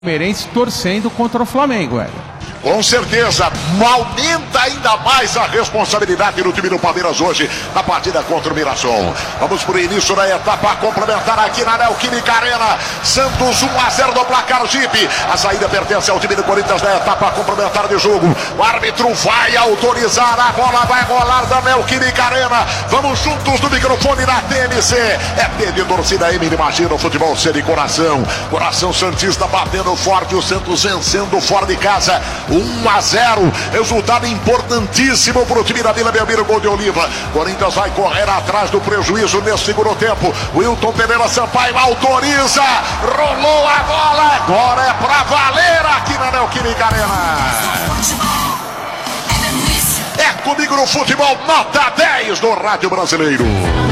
palmeirense torcendo contra o Flamengo, velho. Com certeza, aumenta ainda mais a responsabilidade do time do Palmeiras hoje na partida contra o Mirassol. Vamos para o início da etapa complementar aqui na Neoquímica Arena. Santos 1-0 no placar Jeep. A saída pertence ao time do Corinthians na etapa complementar de jogo. O árbitro vai autorizar, a bola vai rolar da Neoquímica Arena. Vamos juntos no microfone na TMC. É T de torcida M, imagina o futebol ser de coração. Coração santista batendo forte, o Santos vencendo fora de casa. 1-0, resultado importantíssimo para o time da Vila Belmiro, gol de Oliva. Corinthians vai correr atrás do prejuízo nesse segundo tempo. Wilton Pereira Sampaio autoriza, rolou a bola, agora é para valer aqui na Neoquímica Arena. É comigo no futebol, nota 10 do Rádio Brasileiro.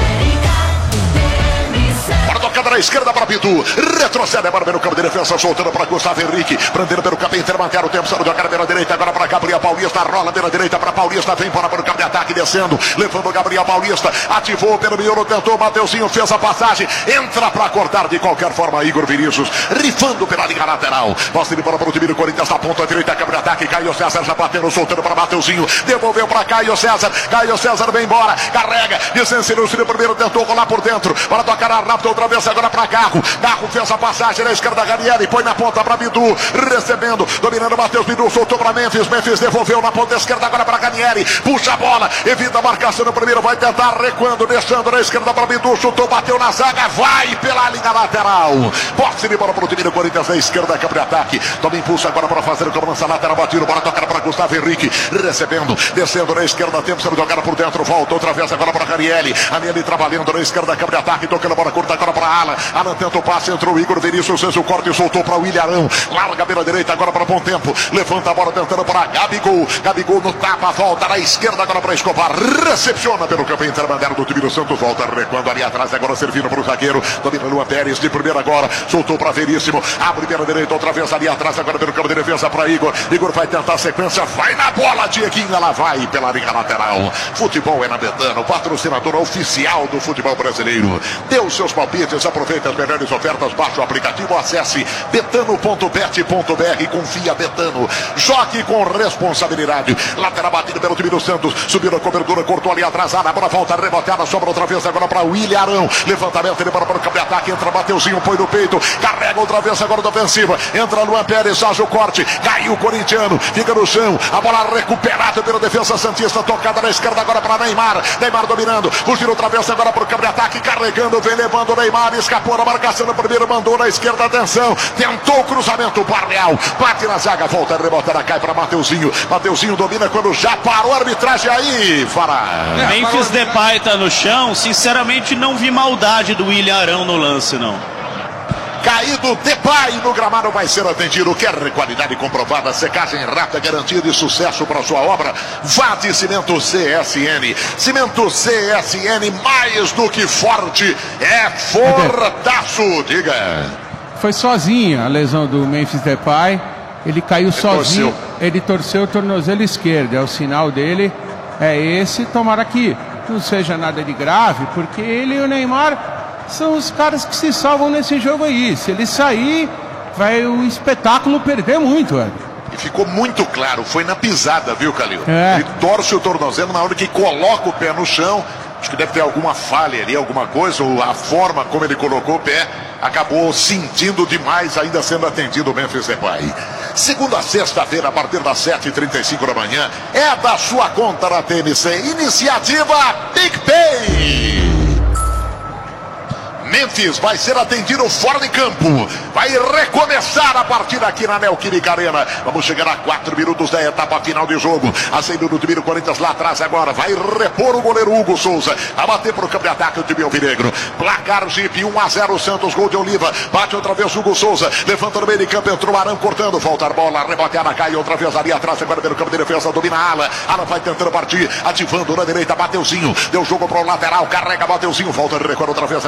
Tocada na esquerda para Pitu, retrocede a barba no campo de defesa, soltando para Gustavo Henrique, prendendo pelo campo interbancário, o tempo saindo de cara pela direita, agora para Gabriel Paulista, rola pela direita para Paulista, vem para o campo de ataque, descendo, levando Gabriel Paulista, ativou pelo miolo, tentou, Mateuzinho fez a passagem, entra para cortar de qualquer forma, Igor Vinícius, rifando pela linha lateral, posse de bola para o time do Corinthians, na ponta direita, campo de ataque, Caio César já batendo, soltando para Mateuzinho, devolveu para Caio César vem embora, carrega, distância no primeiro, tentou rolar por dentro, para tocar a rápida outra vez, agora para Garro fez a passagem na esquerda, Ganieri põe na ponta para Bidu, recebendo, dominando Matheus Bidu, soltou para Memphis devolveu na ponta esquerda agora para Ganieri, puxa a bola, evita a marcação no primeiro, vai tentar recuando, deixando na esquerda para Bidu, chutou, bateu na zaga, vai pela linha lateral, posse de bola para o time do Corinthians na esquerda, campo de ataque, toma impulso agora para fazer o cobrança lateral, batido, bola tocada para Gustavo Henrique, recebendo, descendo na esquerda, tempo sendo jogada por dentro, volta outra vez agora para Ganieri trabalhando na esquerda, campo de ataque, tocando a bola curta agora para Alan tenta o passe, entrou o Igor Vinícius, fez o corte e soltou para o William Arão, larga pela direita agora para Bom Tempo, levanta a bola tentando para Gabigol no tapa, volta na esquerda agora para Escobar, recepciona pelo campo intermediário do time do Santos, volta recuando ali atrás, agora servindo para o zagueiro, domina Luan Pérez de primeira agora, soltou para Veríssimo, abre pela direita outra vez ali atrás, agora pelo campo de defesa para Igor vai tentar a sequência, vai na bola, Dieguinho, ela vai pela linha lateral. Futebol é na Betano, patrocinador oficial do futebol brasileiro. Dê os seus palpites, aproveite as melhores ofertas, baixe o aplicativo, acesse betano.bet.br, confia Betano, jogue com responsabilidade. Lateral batido pelo time do Santos, subiu a cobertura, cortou ali atrasada, a bola volta reboteada, sobra outra vez agora para o William Arão, levantamento, ele para o campo de ataque, entra Mateuzinho, põe no peito, carrega outra vez agora da ofensiva, entra Luan Pérez, faz o corte, caiu o corintiano, fica no chão, a bola recuperada pela defesa santista, tocada na esquerda agora para Neymar dominando, fugiu outra vez agora para o campo de ataque, carregando, vem levando Neymar, escapou na marcação no primeiro, mandou na esquerda, atenção, tentou o cruzamento, Barreal, bate na zaga, volta, rebotada, cai para Mateuzinho domina quando já parou a arbitragem aí, Fará. Memphis Depay tá no chão, sinceramente não vi maldade do William Arão no lance, não. Caído Depay no gramado, vai ser atendido. Quer qualidade comprovada, secagem rápida, garantia de sucesso para sua obra? Vá de Cimento CSN. Cimento CSN, mais do que forte, é fortaço. Diga. Foi sozinha a lesão do Memphis Depay. Ele caiu sozinho. Ele torceu o tornozelo esquerdo. É o sinal dele. É esse. Tomara que não seja nada de grave, porque ele e o Neymar são os caras que se salvam nesse jogo aí. Se ele sair, vai o espetáculo perder muito, velho. E ficou muito claro, foi na pisada, viu, Calil? É. Ele torce o tornozelo na hora que coloca o pé no chão. Acho que deve ter alguma falha ali, alguma coisa, ou a forma como ele colocou o pé, acabou sentindo demais, ainda sendo atendido o Memphis Depay. Segunda a sexta-feira, a partir das 7h35 da manhã, é da sua conta na TMC. Iniciativa PicPay. Memphis vai ser atendido fora de campo. Vai recomeçar a partida aqui na Neoquímica Arena. Vamos chegar a 4 minutos da etapa final de jogo. A saída do time do Corinthians lá atrás agora. Vai repor o goleiro Hugo Souza. A bater para o campo de ataque o time alvinegro. Placar Jeep 1-0 Santos, gol de Oliva. Bate outra vez Hugo Souza. Levanta no meio de campo, entrou Arão cortando. Volta a bola, reboteada, cai outra vez ali atrás. Agora pelo campo de defesa, domina Alan. Alan vai tentando partir, ativando na direita, Mateuzinho. Deu jogo para o lateral, carrega Mateuzinho. Volta a recuar outra vez, agora soltando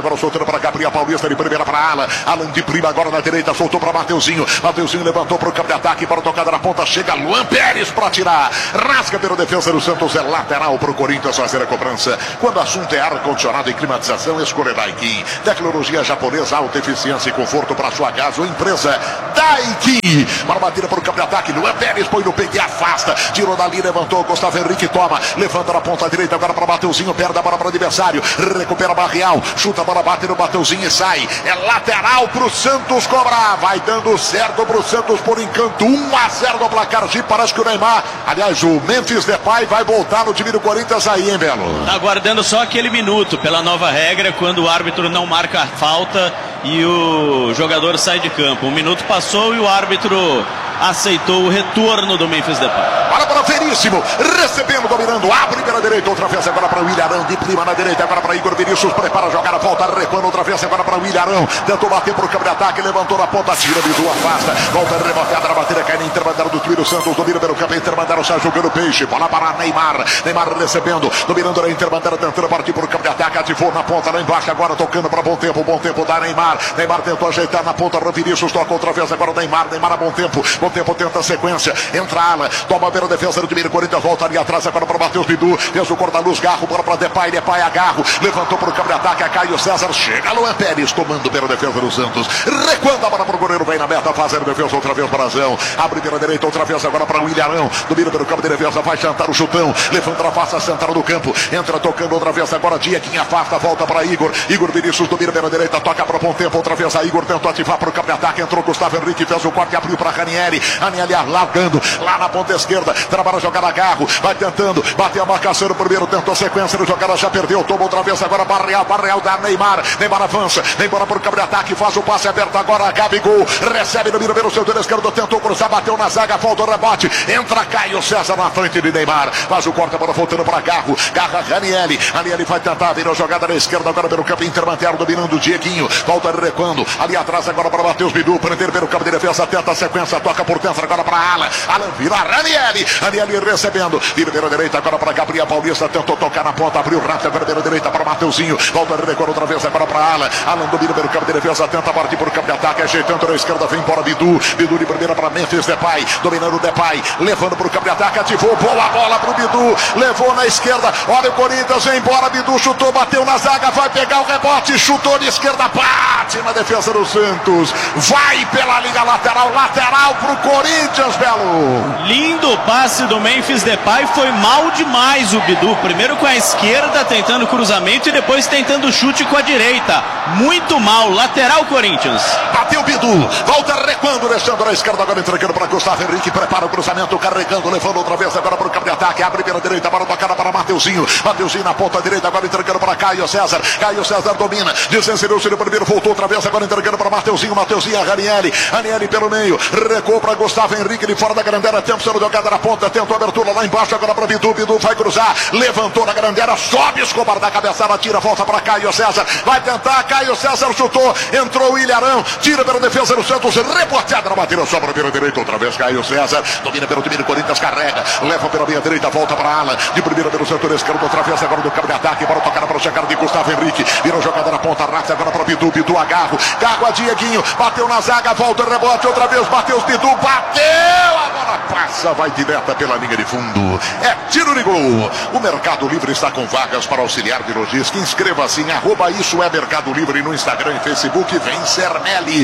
para Gabriel Paulista, de primeira para Alan. Alan de prima agora na direita, soltou para Mateuzinho. Mateuzinho levantou para o campo de ataque, para a tocada na ponta, chega Luan Pérez para tirar. Rasga pela defesa do Santos, é lateral para o Corinthians fazer a cobrança. Quando o assunto é ar-condicionado e climatização, escolha Daikin. Tecnologia japonesa, alta eficiência e conforto para sua casa ou empresa. Daikin. Para batida para o campo de ataque, Luan Pérez põe no peito e afasta. Tirou dali, levantou, Gustavo Henrique toma. Levanta na ponta direita agora para Mateuzinho, perde a bola para o adversário. Recupera Barreal, chuta a bola, bate no Mateuzinho e sai. É lateral para o Santos cobrar. Vai dando certo para o Santos por encanto. 1-0 no placar. Parece que o Neymar, aliás, o Memphis Depay vai voltar no time do Corinthians aí, hein, Belo? Tá aguardando só aquele minuto, pela nova regra, quando o árbitro não marca a falta e o jogador sai de campo. Um minuto passou e o árbitro aceitou o retorno do Memphis Depay. Para Veríssimo, recebendo, dominando, abre pela direita, outra vez agora para o William Arão, de prima na direita, agora para Igor Vinícius, prepara a jogada, volta, recuando outra vez agora para o William Arão, tentou bater para o campo de ataque, levantou na ponta, tira, Bidu, afasta, volta reboteada na bateria, cai na intermediária do time do Santos, domina pelo campo, intermediário, sai jogando peixe, bola para Neymar recebendo, dominando na intermediária, tentando partir para o campo de ataque, ativou na ponta, lá embaixo, agora tocando para bom tempo da Neymar tentou ajeitar na ponta, Vinícius toca outra vez agora Neymar a bom tempo tenta a sequência, entra Alan, toma pela defesa do time do Corinthians, volta ali atrás agora para o Matheus Bidu, fez o corta-luz, Garro, bola para Depay agarro, levantou para o campo de ataque, a Caio César, chega Luan Pérez, tomando pela defesa do Santos, recuando a bola para o goleiro, vem na meta, fazendo defesa outra vez para Zão, abre pela direita outra vez agora para o William Arão, domina pelo campo de defesa, vai chantar o chutão, levanta na face central do campo, entra tocando outra vez agora, Dieguinho afasta, volta para Igor Vinícius, domina pela direita, toca para o bom tempo, outra vez a Igor tentou ativar para o campo de ataque, entrou Gustavo Henrique, fez o corte, abriu para Ranieri largando, lá na ponta esquerda, trabalha a jogada, Garro, vai tentando, bateu a marcação no primeiro, tentou a sequência da jogada, já perdeu, tomou outra vez agora, Barreal da Neymar avança, Neymar para o campo de ataque, faz o passe aberto agora, Gabigol, recebe, domina pelo seu direito esquerdo, tentou cruzar, bateu na zaga, falta o rebote, entra Caio César na frente de Neymar, faz o corte, a bola voltando para Garro, Ranieri vai tentar, virou jogada na esquerda agora pelo campo intermediário, dominando o Dieguinho, volta recuando, ali atrás agora para Matheus Bidu, prender pelo campo de defesa, tenta a sequência, toca por dentro agora para Alan vira Ranieri recebendo, vira pela direita agora para Gabriel Paulista, tentou tocar na ponta, abriu rápido agora pela direita para Mateuzinho, volta recuando outra vez agora para Alan domina pelo campo de defesa, tenta partir por campo de ataque, ajeitando na esquerda, vem embora Bidu de primeira para Memphis Depay, dominando o Depay, levando para o campo de ataque, ativou, boa bola para o Bidu, levou na esquerda, olha o Corinthians, vem embora, Bidu chutou, bateu na zaga, vai pegar o rebote, chutou de esquerda, bate na defesa do Santos, vai pela linha lateral para o Corinthians, Belo. Lindo passe do Memphis Depay, foi mal demais o Bidu, primeiro com a esquerda tentando cruzamento e depois tentando chute com a direita, muito mal, lateral Corinthians. Bateu Bidu, volta recuando, deixando na esquerda, agora entregando para Gustavo Henrique, prepara o cruzamento, carregando, levando outra vez agora para o campo de ataque, abre pela direita, para tocada para Mateuzinho na ponta direita, agora entregando para Caio César domina, desencerou-se no primeiro, voltou outra vez, agora entregando para Mateuzinho a Ranieri pelo meio, recuou para Gustavo Henrique de fora da grande área, tempo sendo jogada na ponta, tentou a abertura lá embaixo, agora para Bidu vai cruzar, levantou na grande área, sobe Escobar da cabeçada, tira, volta para Caio César, vai tentar, Caio César chutou, entrou o William Arão, tira pela defesa do Santos, reboteada na batida, sobra pela direita, outra vez Caio César, domina pelo time do Corinthians, carrega, leva pela meia direita, volta para Alan, de primeira pelo setor esquerdo, outra vez agora do campo de ataque, para tocar para o chegar de Gustavo Henrique, virou jogada na ponta, rápida agora para Bidu agarro a Dieguinho, bateu na zaga, volta o rebote, outra vez bateu o Bidu, bateu, a bola passa, vai direta pela linha de fundo, é tiro de gol. O Mercado Livre está com vagas para auxiliar de logística, inscreva-se em @isso é Mercado Livre no Instagram e Facebook, vem Cernelli,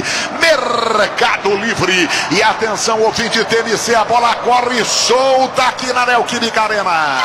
Mercado Livre, e atenção ouvinte TMC, a bola corre solta aqui na Neoquímica Arena.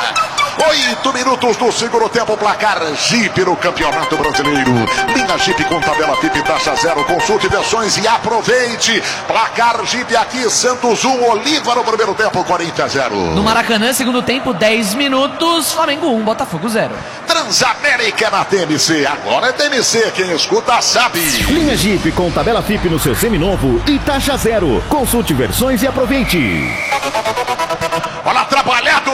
8 minutos do segundo tempo, placar Jeep no Campeonato Brasileiro. Linha Jeep com tabela FIP taxa zero, consulte versões e aproveite. Placar Jeep aqui, Santos 1, Oliva no primeiro tempo, Corinthians 0. No Maracanã, segundo tempo, 10 minutos, Flamengo 1, Botafogo 0. Transamérica na TMC, agora é TMC, quem escuta sabe. Linha Jeep com tabela FIP no seu seminovo e taxa zero. Consulte versões e aproveite. Olha, trabalhado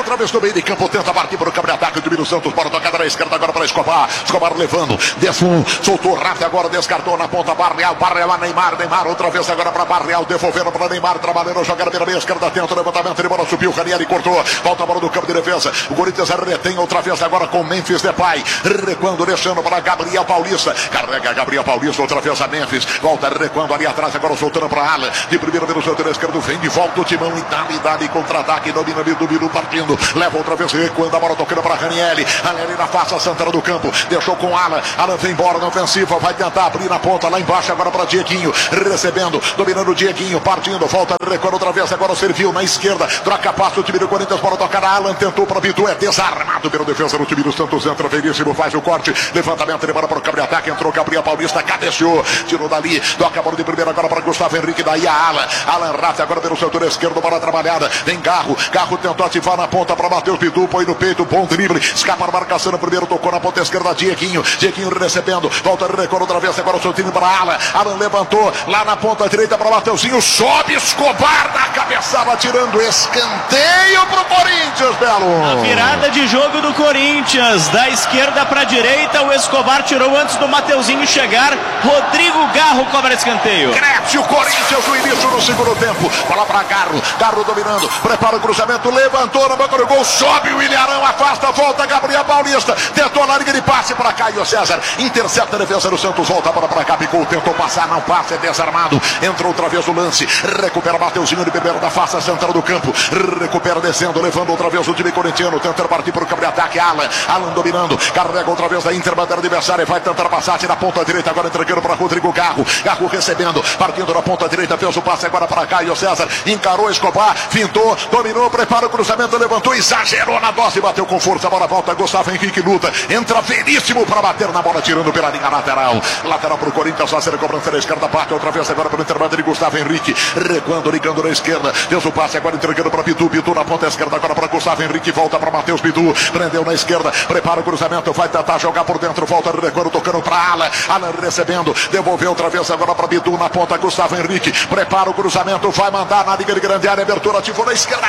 outra vez no meio de campo, tenta partir para o campo de ataque. O time do Santos para tocar da esquerda agora para Escobar. Escobar levando, desceu, soltou rápido agora, descartou na ponta. Barreal a Neymar outra vez agora para Barreal, devolvendo para Neymar, trabalhando, jogando pela meia esquerda, tenta o levantamento, ele bola subiu, Ranieri cortou, volta a bola do campo de defesa. O Corinthians retém outra vez agora com Memphis Depay, recuando, deixando para Gabriel Paulista, carrega Gabriel Paulista, outra vez a Memphis, volta recuando ali atrás, agora soltando para Alan, de primeira pelo setor esquerdo, vem de volta o Timão e dá contra-ataque, domina do Biru partindo, leva outra vez recuando, a bola tocando para Ranieri na face central do campo, deixou com Alan vem embora na ofensiva, vai tentar abrir na ponta, lá embaixo agora para Dieguinho, recebendo, dominando o Dieguinho, partindo, volta, recuando outra vez, agora serviu na esquerda, troca passo o time do Corinthians para tocar a Alan, tentou para Pitu, é desarmado pela defesa do time do Santos, entra Veríssimo, faz o corte, levantamento, ele para o campo de ataque, entrou Gabriel Paulista, cabeceou, tirou dali, toca a bola de primeira agora para Gustavo Henrique, daí a Alan Rafa agora pelo setor esquerdo, para a trabalhada, vem Garro tentou ativar na ponta para Matheus Pitu, põe no peito, bom drible, escapa a marcação no primeiro, tocou na ponta esquerda, Dieguinho recebendo, volta, recuando outra vez, agora o seu time para Alan levantou, lá na ponta direita para Mateuzinho, sobe Escobar na cabeçada, tirando escanteio pro Corinthians, Belo. A virada de jogo do Corinthians, da esquerda para a direita, o Escobar tirou antes do Mateuzinho chegar, Rodrigo Garro cobra escanteio. Cresce o Corinthians no início do segundo tempo, bola para Garro dominando, prepara o cruzamento, levantou na boca do gol, sobe o Ilharão, afasta, volta Gabriel Paulista, tentou na linha de passe para Caio César, intercepta a defesa do Santos, volta para cá, Picou, tentou passar, não passa, é desarmado, entrou outra vez o lance, recupera Mateuzinho de primeiro da face central do campo, recupera descendo, levando outra vez o time corintiano, tentando partir para o campo de ataque, Alan dominando, carrega outra vez a Inter, bandeira adversária, vai tentar passar na ponta direita, agora entregando para Rodrigo Garro recebendo, partindo na ponta direita, fez o passe agora para Caio César, encarou Escobar, fintou, dominou, prepara o cruzamento, levantou, exagerou na dose, bateu com força, a bola volta, Gustavo Henrique luta, entra Veríssimo para bater na bola, tirando pela linha lateral para o Corinthians, fazer a cobrança da esquerda, parte outra vez agora pelo intervalo de Gustavo Henrique, recuando, ligando na esquerda, fez o passe agora entregando para Pitu na ponta esquerda, agora para Gustavo Henrique, volta para Matheus Pitu, prendeu na esquerda, prepara o cruzamento, vai tentar jogar por dentro, volta recuando, tocando para Alan recebendo, devolveu outra vez agora para Pitu na ponta, Gustavo Henrique, prepara o cruzamento, vai mandar na liga de grande área, abertura, ativou na esquerda,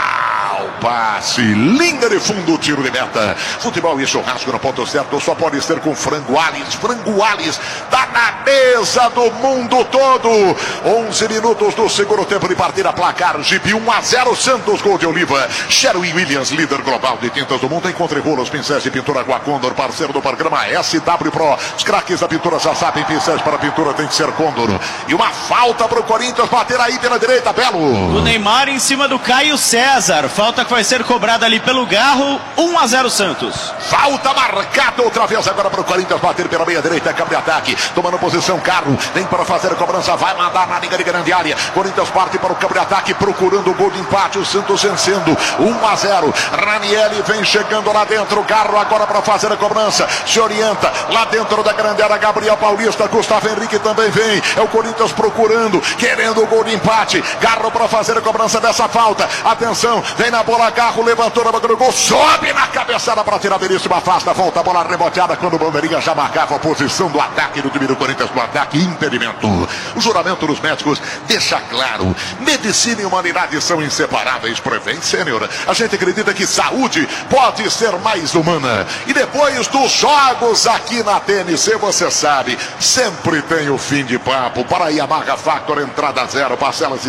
passe, linha de fundo, tiro de meta. Futebol e churrasco no ponto certo, só pode ser com Frango Alves, tá na mesa do mundo todo. 11 minutos do segundo tempo de partida, placar Jeep 1-0 Santos, gol de Oliva. Sherwin Williams, líder global de tintas do mundo, encontre rolos, pincéis de pintura Guacondor, parceiro do programa SW Pro. Os craques da pintura já sabem, pincéis para pintura tem que ser Condor. E uma falta para o Corinthians bater aí pela direita, Belo. O Neymar em cima do Caio César, falta que vai ser cobrada ali pelo Garro, 1-0 Santos. Falta marcada outra vez agora para o Corinthians bater pela meia direita, campo de ataque, tomando posição, Carro, vem para fazer a cobrança, vai mandar na linha de grande área, Corinthians parte para o campo de ataque, procurando o gol de empate, o Santos vencendo, 1-0, Ranieri vem chegando lá dentro, Carro agora para fazer a cobrança, se orienta, lá dentro da grande área, Gabriel Paulista, Gustavo Henrique também vem, é o Corinthians procurando, querendo o gol de empate, Carro para fazer a cobrança dessa falta, atenção, vem na bola, Garro levantou na boca do gol, sobe na cabeçada para tirar Veríssimo, afasta, volta a bola reboteada quando o bandeirinha já marcava a posição do ataque do time do Corinthians, no ataque, impedimento. O juramento dos médicos deixa claro, medicina e humanidade são inseparáveis. Prevent Sênior, a gente acredita que saúde pode ser mais humana. E depois dos jogos aqui na TNC, você sabe, sempre tem o fim de papo. Para a Yamaha Factor, entrada zero, parcelas de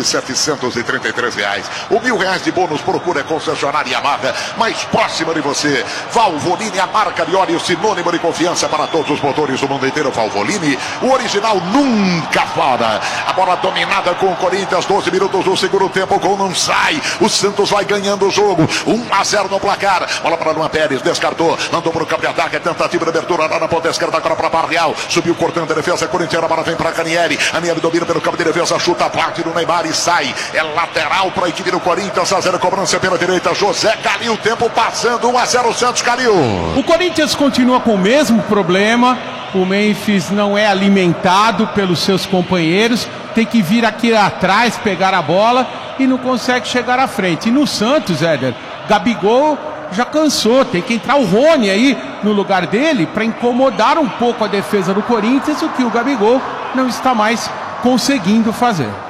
R$733. O R$1.000 de bônus, procura a concessionária Yamaha mais próxima de você. Valvoline, a marca de óleo sinônimo de confiança para todos os motores do mundo inteiro. Valvoline, o original nunca fora. A bola dominada com o Corinthians, 12 minutos do segundo tempo, o gol não sai, o Santos vai ganhando o jogo, 1-0 no placar, bola para Luan Pérez, descartou, mandou para o campo de ataque, tentativa de abertura lá na ponta esquerda, agora para Barreal, subiu cortando a defesa corintiana, a bola vem para Ranieri domina pelo campo de defesa, chuta a parte do Neymar e sai, é lateral para a equipe do Corinthians, fazendo a cobrança pela direita, José Calil, tempo passando, 1-0 Santos, Calil. O Corinthians continua com o mesmo problema, o Memphis não é alimentado pelos seus companheiros, tem que vir aqui atrás, pegar a bola e não consegue chegar à frente. E no Santos, Éder, Gabigol já cansou, tem que entrar o Rony aí no lugar dele para incomodar um pouco a defesa do Corinthians, o que o Gabigol não está mais conseguindo fazer.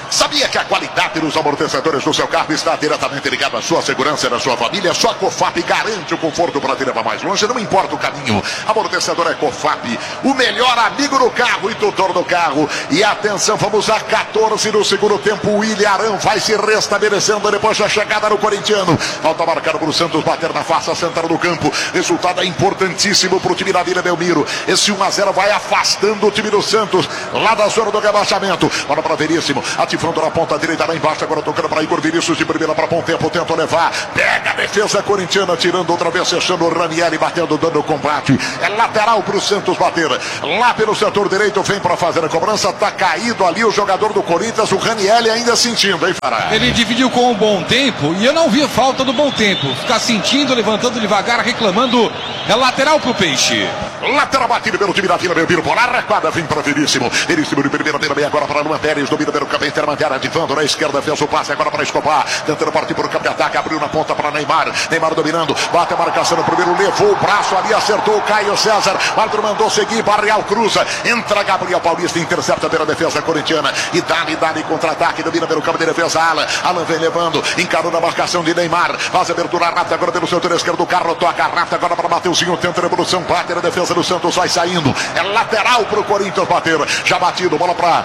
Sabia que a qualidade dos amortecedores do seu carro está diretamente ligada à sua segurança e da sua família? Só a Cofap garante o conforto para te levar mais longe, não importa o caminho. Amortecedor é Cofap, o melhor amigo do carro e tutor do carro. E atenção, vamos a 14 no segundo tempo. O William Arão vai se restabelecendo depois da chegada no corintiano. Falta marcado para o Santos bater na face central do campo. Resultado é importantíssimo para o time da Vila Belmiro. Esse 1-0 vai afastando o time do Santos lá da zona do rebaixamento. Bora para Veríssimo, ativando na ponta direita lá embaixo, agora tocando para Igor Vinícius de primeira para bom tempo, tenta levar, pega a defesa corintiana, tirando outra vez, fechando o Ranieri, batendo, dando combate. É lateral para o Santos bater. Lá pelo setor direito, vem para fazer a cobrança, tá caído ali o jogador do Corinthians, o Ranieri ainda sentindo, hein, Fará? Ele dividiu com um bom tempo e eu não vi falta do bom tempo. Ficar sentindo, levantando devagar, reclamando. É lateral pro Peixe. Lateral batido pelo time da Vila Belmiro, por arraquada, vem para Veríssimo. Veríssimo de primeira, pela meia, agora para Luan Pérez, domina pelo campo intermediário, ativando na esquerda, fez o passe agora para Escobar, tentando partir por campo de ataque, abriu na ponta para Neymar. Neymar dominando, bate a marcação no primeiro, levou o braço ali, acertou o Caio César. O árbitro mandou seguir, Barreal cruza, entra Gabriel Paulista, intercepta pela defesa corintiana. E dá-lhe contra-ataque, domina pelo campo de defesa. Alan vem levando, encarou na marcação de Neymar, faz abertura rápida agora pelo setor esquerdo, o carro toca rápida agora para Mateuzinho, tenta a revolução, bate na defesa do Santos, vai saindo, é lateral pro Corinthians bater, já batido, bola para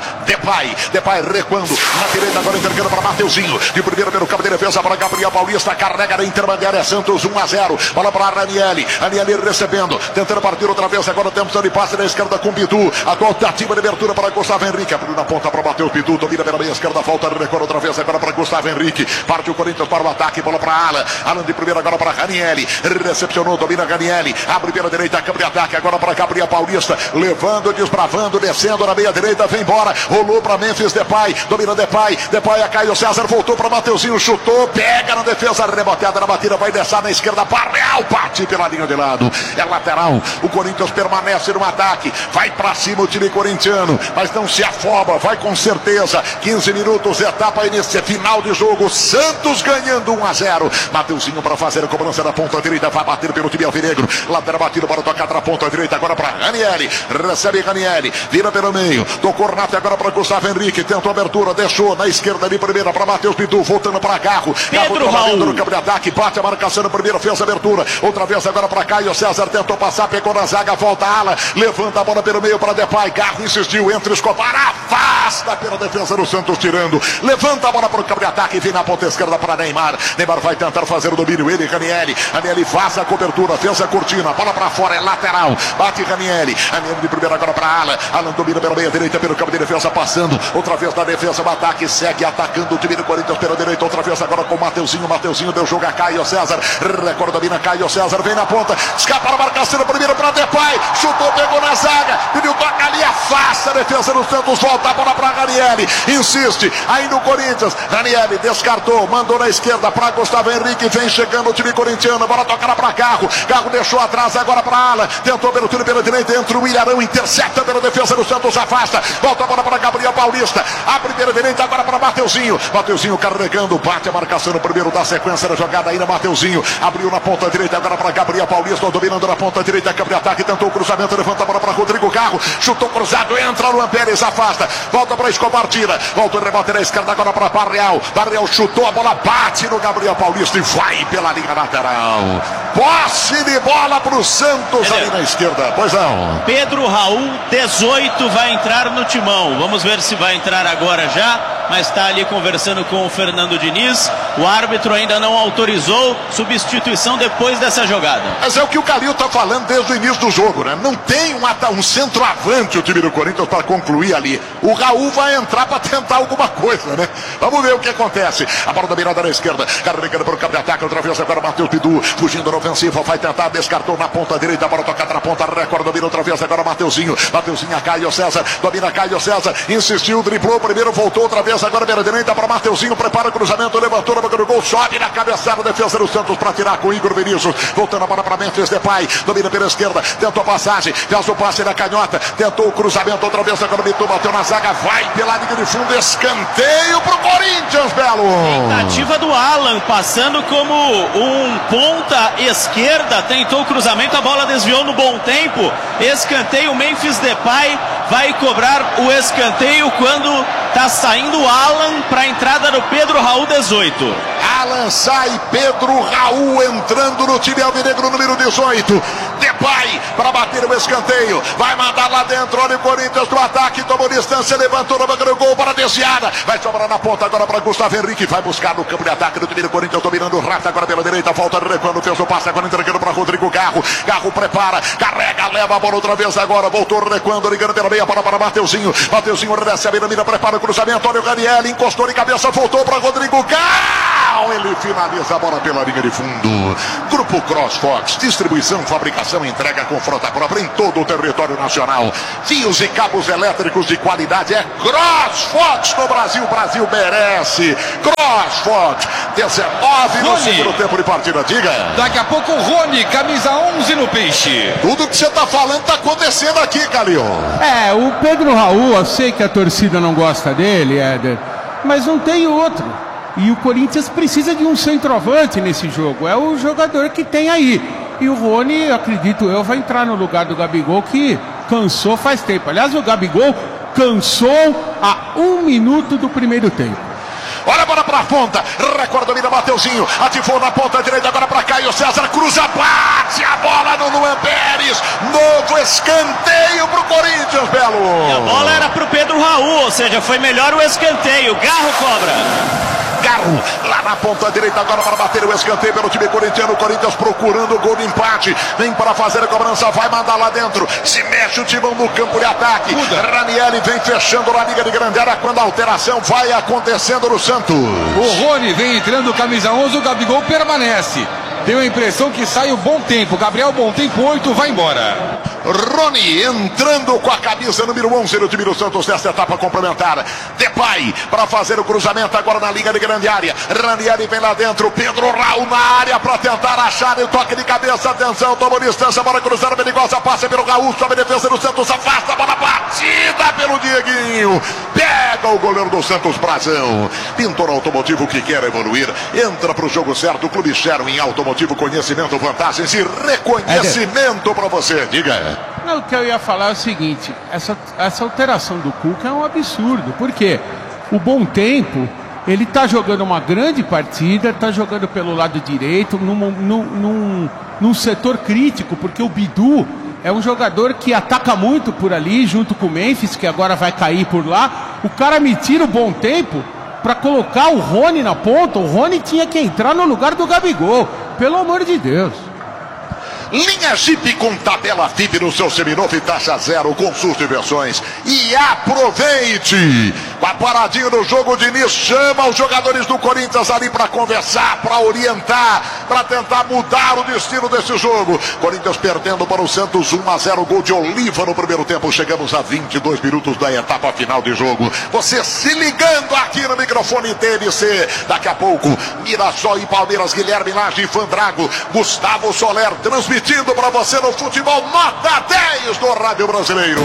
Depay recuando, na direita agora entregando para Mateuzinho, de primeira pelo campo de defesa para Gabriel Paulista, carrega na intermediária, Santos 1-0, bola para Ranieri recebendo, tentando partir outra vez, agora temos de passe na esquerda com Bidu, atual tentativa de abertura para Gustavo Henrique, abriu na ponta para Matheus Bidu, domina pela meia esquerda, volta, recorre outra vez agora para Gustavo Henrique, parte o Corinthians para o ataque, bola para Alan de primeira agora para Ranieri, recepcionou, domina Ranieri, abre pela direita, campo de ataque, agora para Gabriel Paulista, levando, desbravando, descendo na meia direita, vem embora, rolou para Memphis Depay, domina Depay a Caio César, voltou para Mateuzinho, chutou, pega na defesa, reboteada na batida, vai descer na esquerda, Barreal bate pela linha de lado, é lateral, o Corinthians permanece no ataque, vai para cima o time corintiano, mas não se afoba, vai com certeza, 15 minutos, etapa nesse final de jogo, Santos ganhando 1-0, Mateuzinho para fazer a cobrança da ponta direita, vai bater pelo time alvinegro, lateral batido para tocar na ponta direita, agora para Ranieri, recebe Ranieri, vira pelo meio, tocou Renato agora para Gustavo Henrique, tentou abertura, deixou na esquerda ali primeira para Matheus Bidu, voltando para Carro, Pedro Raul no campo de ataque, bate a marcação na primeira, fez a abertura, outra vez agora para Caio César, tentou passar, pegou na zaga, volta a ala, levanta a bola pelo meio para Depay, Carro insistiu, entre Escobar, afasta pela defesa do Santos, tirando, levanta a bola para o campo de ataque, vem na ponta esquerda para Neymar vai tentar fazer o domínio, ele, Ranieri faz a cobertura, fez a cortina, bola para fora, é lateral, bate Ranieri de primeira agora para Alan domina pela meia direita, pelo campo de defesa, passando, outra vez na defesa, o ataque, segue atacando o time do Corinthians pela direita, outra vez agora com o Mateuzinho deu jogo a Caio César, recorda, domina Caio César, vem na ponta, escapa a marcação, primeiro para Depay, chutou, pegou na zaga, pediu toca ali, afasta a defesa do Santos, volta a bola para Ranieri, insiste, aí no Corinthians, Ranieri descartou, mandou na esquerda para Gustavo Henrique, vem chegando o time corintiano, bola tocada para Carro deixou atrás agora para Alan, tentou pelo tiro pela direita, entra o William Arão, intercepta pela defesa do Santos, afasta, volta a bola para Gabriel Paulista, a primeira direita agora para Mateuzinho carregando, bate a marcação no primeiro da sequência da jogada, ainda Mateuzinho, abriu na ponta direita agora para Gabriel Paulista, dominando na ponta direita, campo de ataque, tentou o cruzamento, levanta a bola para Rodrigo Carro, chutou cruzado, entra Luan Pérez, afasta, volta para Escobar, tira, volta o rebote na esquerda agora para Barreal chutou, a bola bate no Gabriel Paulista e vai pela linha lateral, posse de bola para o Santos ali na esquerda, pois não. Pedro Raul, 18, vai entrar no timão, vamos ver se vai entrar agora já, mas está ali conversando com o Fernando Diniz, o árbitro ainda não autorizou substituição depois dessa jogada. Mas é o que o Calil está falando desde o início do jogo, né? Não tem um centroavante o time do Corinthians para concluir ali, o Raul vai entrar para tentar alguma coisa, né? Vamos ver o que acontece, a bola da mirada na esquerda, carregando para o campo de ataque, outra vez agora Matheus Bidu, fugindo na ofensiva, vai tentar, descartou na ponta direita, a bola tocada na ponta, recorde, domina outra vez agora Mateuzinho a Caio César, domina Caio César, insistiu, driblou, primeiro voltou outra vez agora pela direita para Mateuzinho, prepara o cruzamento, levantou na boca do gol, sobe na cabeçada, defesa do Santos para tirar com Igor Vinícius, voltando a bola para Memphis Depay, domina pela esquerda, tentou a passagem, fez o passe na canhota, tentou o cruzamento outra vez, agora Bidu bateu na zaga, vai pela linha de fundo, escanteio pro Corinthians, Belo. Tentativa do Alan, passando como um ponta esquerda, tentou o cruzamento, a bola desviou no bom tempo, escanteio, Memphis Depay vai cobrar o escanteio quando está saindo o Alan para a entrada do Pedro Raul, 18. Alan sai, Pedro Raul entrando no time alvinegro, número 18. Depay para bater o escanteio, vai mandar lá dentro, olha o Corinthians do ataque, tomou distância, levantou no banco do gol para a desviada, vai sobrar na ponta agora para Gustavo Henrique, vai buscar no campo de ataque do time do Corinthians, dominando o Rata agora pela direita, volta recuando, fez o passe agora entregando para Rodrigo Garro, Garro prepara, carrega, leva a bola outra vez agora, voltou recuando, ligando pela meia, para Mateuzinho, Mateuzinho recebe a mira, prepara o cruzamento, olha o Ranieri, encostou de cabeça, voltou para Rodrigo Garro, ele finaliza a bola pela linha de fundo. Grupo CrossFox, distribuição, fabricação, entrega com frota própria em todo o território nacional. Fios e cabos elétricos de qualidade é CrossFox no Brasil. O Brasil merece. CrossFox, 19 no segundo tempo de partida. Diga. Daqui a pouco o Rony, camisa 11 no Peixe. Tudo que você está falando está acontecendo aqui, Calil. O Pedro Raul, eu sei que a torcida não gosta dele, Éder, mas não tem outro. E o Corinthians precisa de um centroavante nesse jogo. É o jogador que tem aí. E o Rony, acredito eu, vai entrar no lugar do Gabigol, que cansou faz tempo. Aliás, o Gabigol cansou a 1 minuto do primeiro tempo. Olha a bola para a ponta, recorde domina Mateuzinho, ativou na ponta direita agora para Caio César, cruza, bate a bola no Luan Pérez, novo escanteio para o Corinthians, Belo. E a bola era para o Pedro Raul, ou seja, foi melhor o escanteio, Garro cobra. Garro, lá na ponta direita agora para bater o escanteio pelo time corintiano, o Corinthians procurando o gol de empate, vem para fazer a cobrança, vai mandar lá dentro, se mexe o timão no campo de ataque, Ranieri vem fechando na liga de grande área, quando a alteração vai acontecendo no Santos. O Rony vem entrando camisa 11, o Gabigol permanece. Deu a impressão que sai o Bom Tempo. Gabriel Bom Tempo 8 vai embora. Rony entrando com a camisa número 11 do time do Santos nesta etapa complementar. Depay para fazer o cruzamento agora na liga de grande área. Ranieri vem lá dentro. Pedro Raul na área para tentar achar o toque de cabeça. Atenção, tomou distância. Bola cruzada, perigosa. Passa pelo Raul. Sobe a defesa do Santos. Afasta a bola batida pelo Dieguinho. Pega o goleiro do Santos, Brazão. Pintor Automotivo que quer evoluir. Entra para o jogo certo. O Clube Sherwin Automotivo. Conhecimento, vantagens e reconhecimento para você. Diga. Não, o que eu ia falar é o seguinte, essa alteração do Cuca é um absurdo, porque o Bom Tempo, ele tá jogando uma grande partida, tá jogando pelo lado direito, num setor crítico, porque o Bidu é um jogador que ataca muito por ali, junto com o Memphis, que agora vai cair por lá. O cara me tira o Bom Tempo para colocar o Rony na ponta. O Rony tinha que entrar no lugar do Gabigol, pelo amor de Deus. Linha Jeep com tabela FIP no seu seminovo e taxa zero, consulte versões e aproveite. Com a paradinha do jogo, o Diniz chama os jogadores do Corinthians ali para conversar, para orientar, para tentar mudar o destino desse jogo. Corinthians perdendo para o Santos 1-0, gol de Oliva no primeiro tempo. Chegamos a 22 minutos da etapa final de jogo. Você se ligando aqui no microfone TNC. Daqui a pouco, Mirassol e Palmeiras, Guilherme Lage e Fandrago, Gustavo Soler transmitindo para você no futebol nota 10 do Rádio Brasileiro.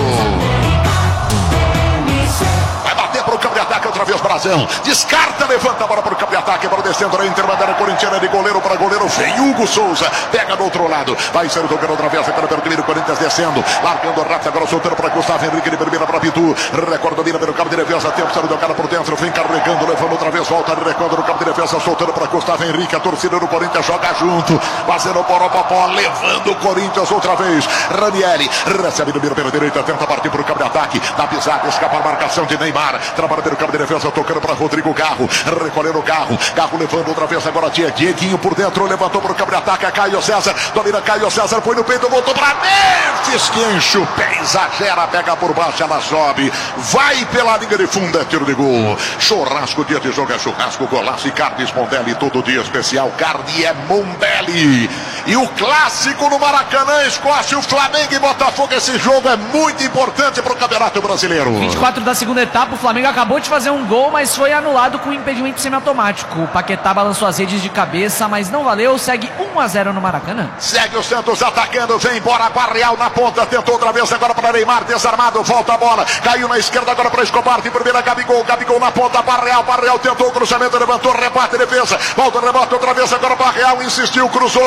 Vai bater para o campo de ataque outra vez, Brazão. Descarta, levanta a bola para o campo de ataque, para descendo na intermediária corintiana, de goleiro para goleiro. Vem Hugo Souza, pega do outro lado. Vai ser tocando outra vez pelo time do Corinthians, descendo, largando rápido, agora soltando para Gustavo Henrique, de primeira para Pitu. Recorda, domina pelo campo de defesa, tempo saindo do cara por dentro, vem carregando, levando outra vez, volta, recorda no campo de defesa, soltando para Gustavo Henrique. A torcida do Corinthians joga junto, fazendo o poropopó, levando o Corinthians outra vez. Ranieri recebe no miro pela direita, tenta partir para o campo de ataque, na pisada, escapa a marcação de Neymar, trabalha pelo campo de defesa, tocando para Rodrigo Garro, recolhendo o Garro, Garro levando outra vez, agora Dieguinho por dentro, levantou para o campo de ataque, a Caio César, domina Caio César, foi no peito, voltou para Memphis, que enche o pé, exagera, pega por baixo, ela sobe, vai pela linha de fundo, é tiro de gol. Churrasco, dia de jogo é churrasco, golaço e carnes Mondelli, todo dia especial, carne é Mondelli. E o clássico no Maracanã, Escócia, o Flamengo e Botafogo, esse jogo é muito importante para o Campeonato Brasileiro. 24 da segunda etapa, o Flamengo acabou de fazer um gol, mas foi anulado com impedimento semiautomático. O Paquetá balançou as redes de cabeça, mas não valeu, segue 1-0 no Maracanã. Segue o Santos atacando, vem embora para Real na ponta, tentou outra vez agora para Neymar, desarmado, volta a bola, caiu na esquerda agora para Escobar, de primeira Gabigol, Gabigol na ponta para Real tentou o cruzamento, levantou, rebate, defesa, volta, rebate outra vez agora para Real, insistiu, cruzou,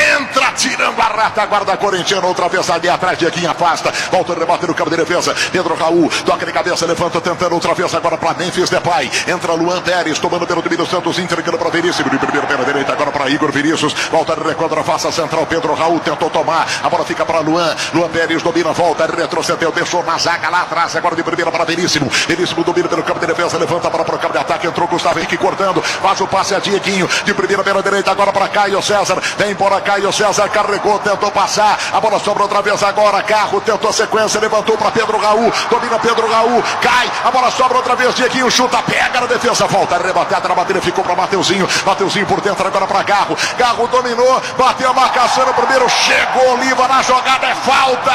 entra tirando a retaguarda corintiana, outra vez ali atrás, Dieguinho afasta, volta o rebote no campo de defesa, Pedro Raul, toca de cabeça, levanta, tentando outra vez agora para Memphis Depay, entra Luan Pérez, tomando pelo time do Santos, entregando para Vinícius, de primeiro pela direita, agora para Igor Vinícius, volta a recontra, faça central, Pedro Raul tentou tomar, a bola fica para Luan Pérez domina, volta, retrocedeu, deixou na zaga lá atrás, agora de primeira para Veríssimo domina pelo campo de defesa, levanta para o campo de ataque, entrou Gustavo Henrique cortando, faz o passe a Dieguinho, de primeira pela direita, agora para Caio César, vem embora Caio César, carregou, tentou passar, a bola sobra outra vez agora, Carro tentou a sequência, levantou para Pedro Raul, domina Pedro Raul, cai, a bola sobra outra vez, Dieguinho chuta, pega na defesa, volta, arrebatada na bateria, ficou para Mateuzinho por dentro agora para Garro dominou, bateu a marcação no primeiro, chegou Oliva na jogada, é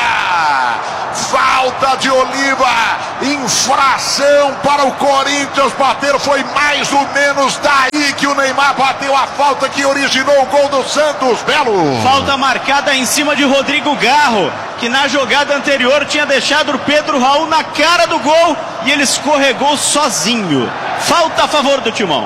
falta de Oliva, infração para o Corinthians bater, foi mais ou menos daí que o Neymar bateu a falta que originou o gol do Santos, Belo. Falta marcada em cima de Rodrigo Garro, que na jogada anterior tinha deixado o Pedro Raul na cara do gol e ele escorregou sozinho. Falta a favor do Timão.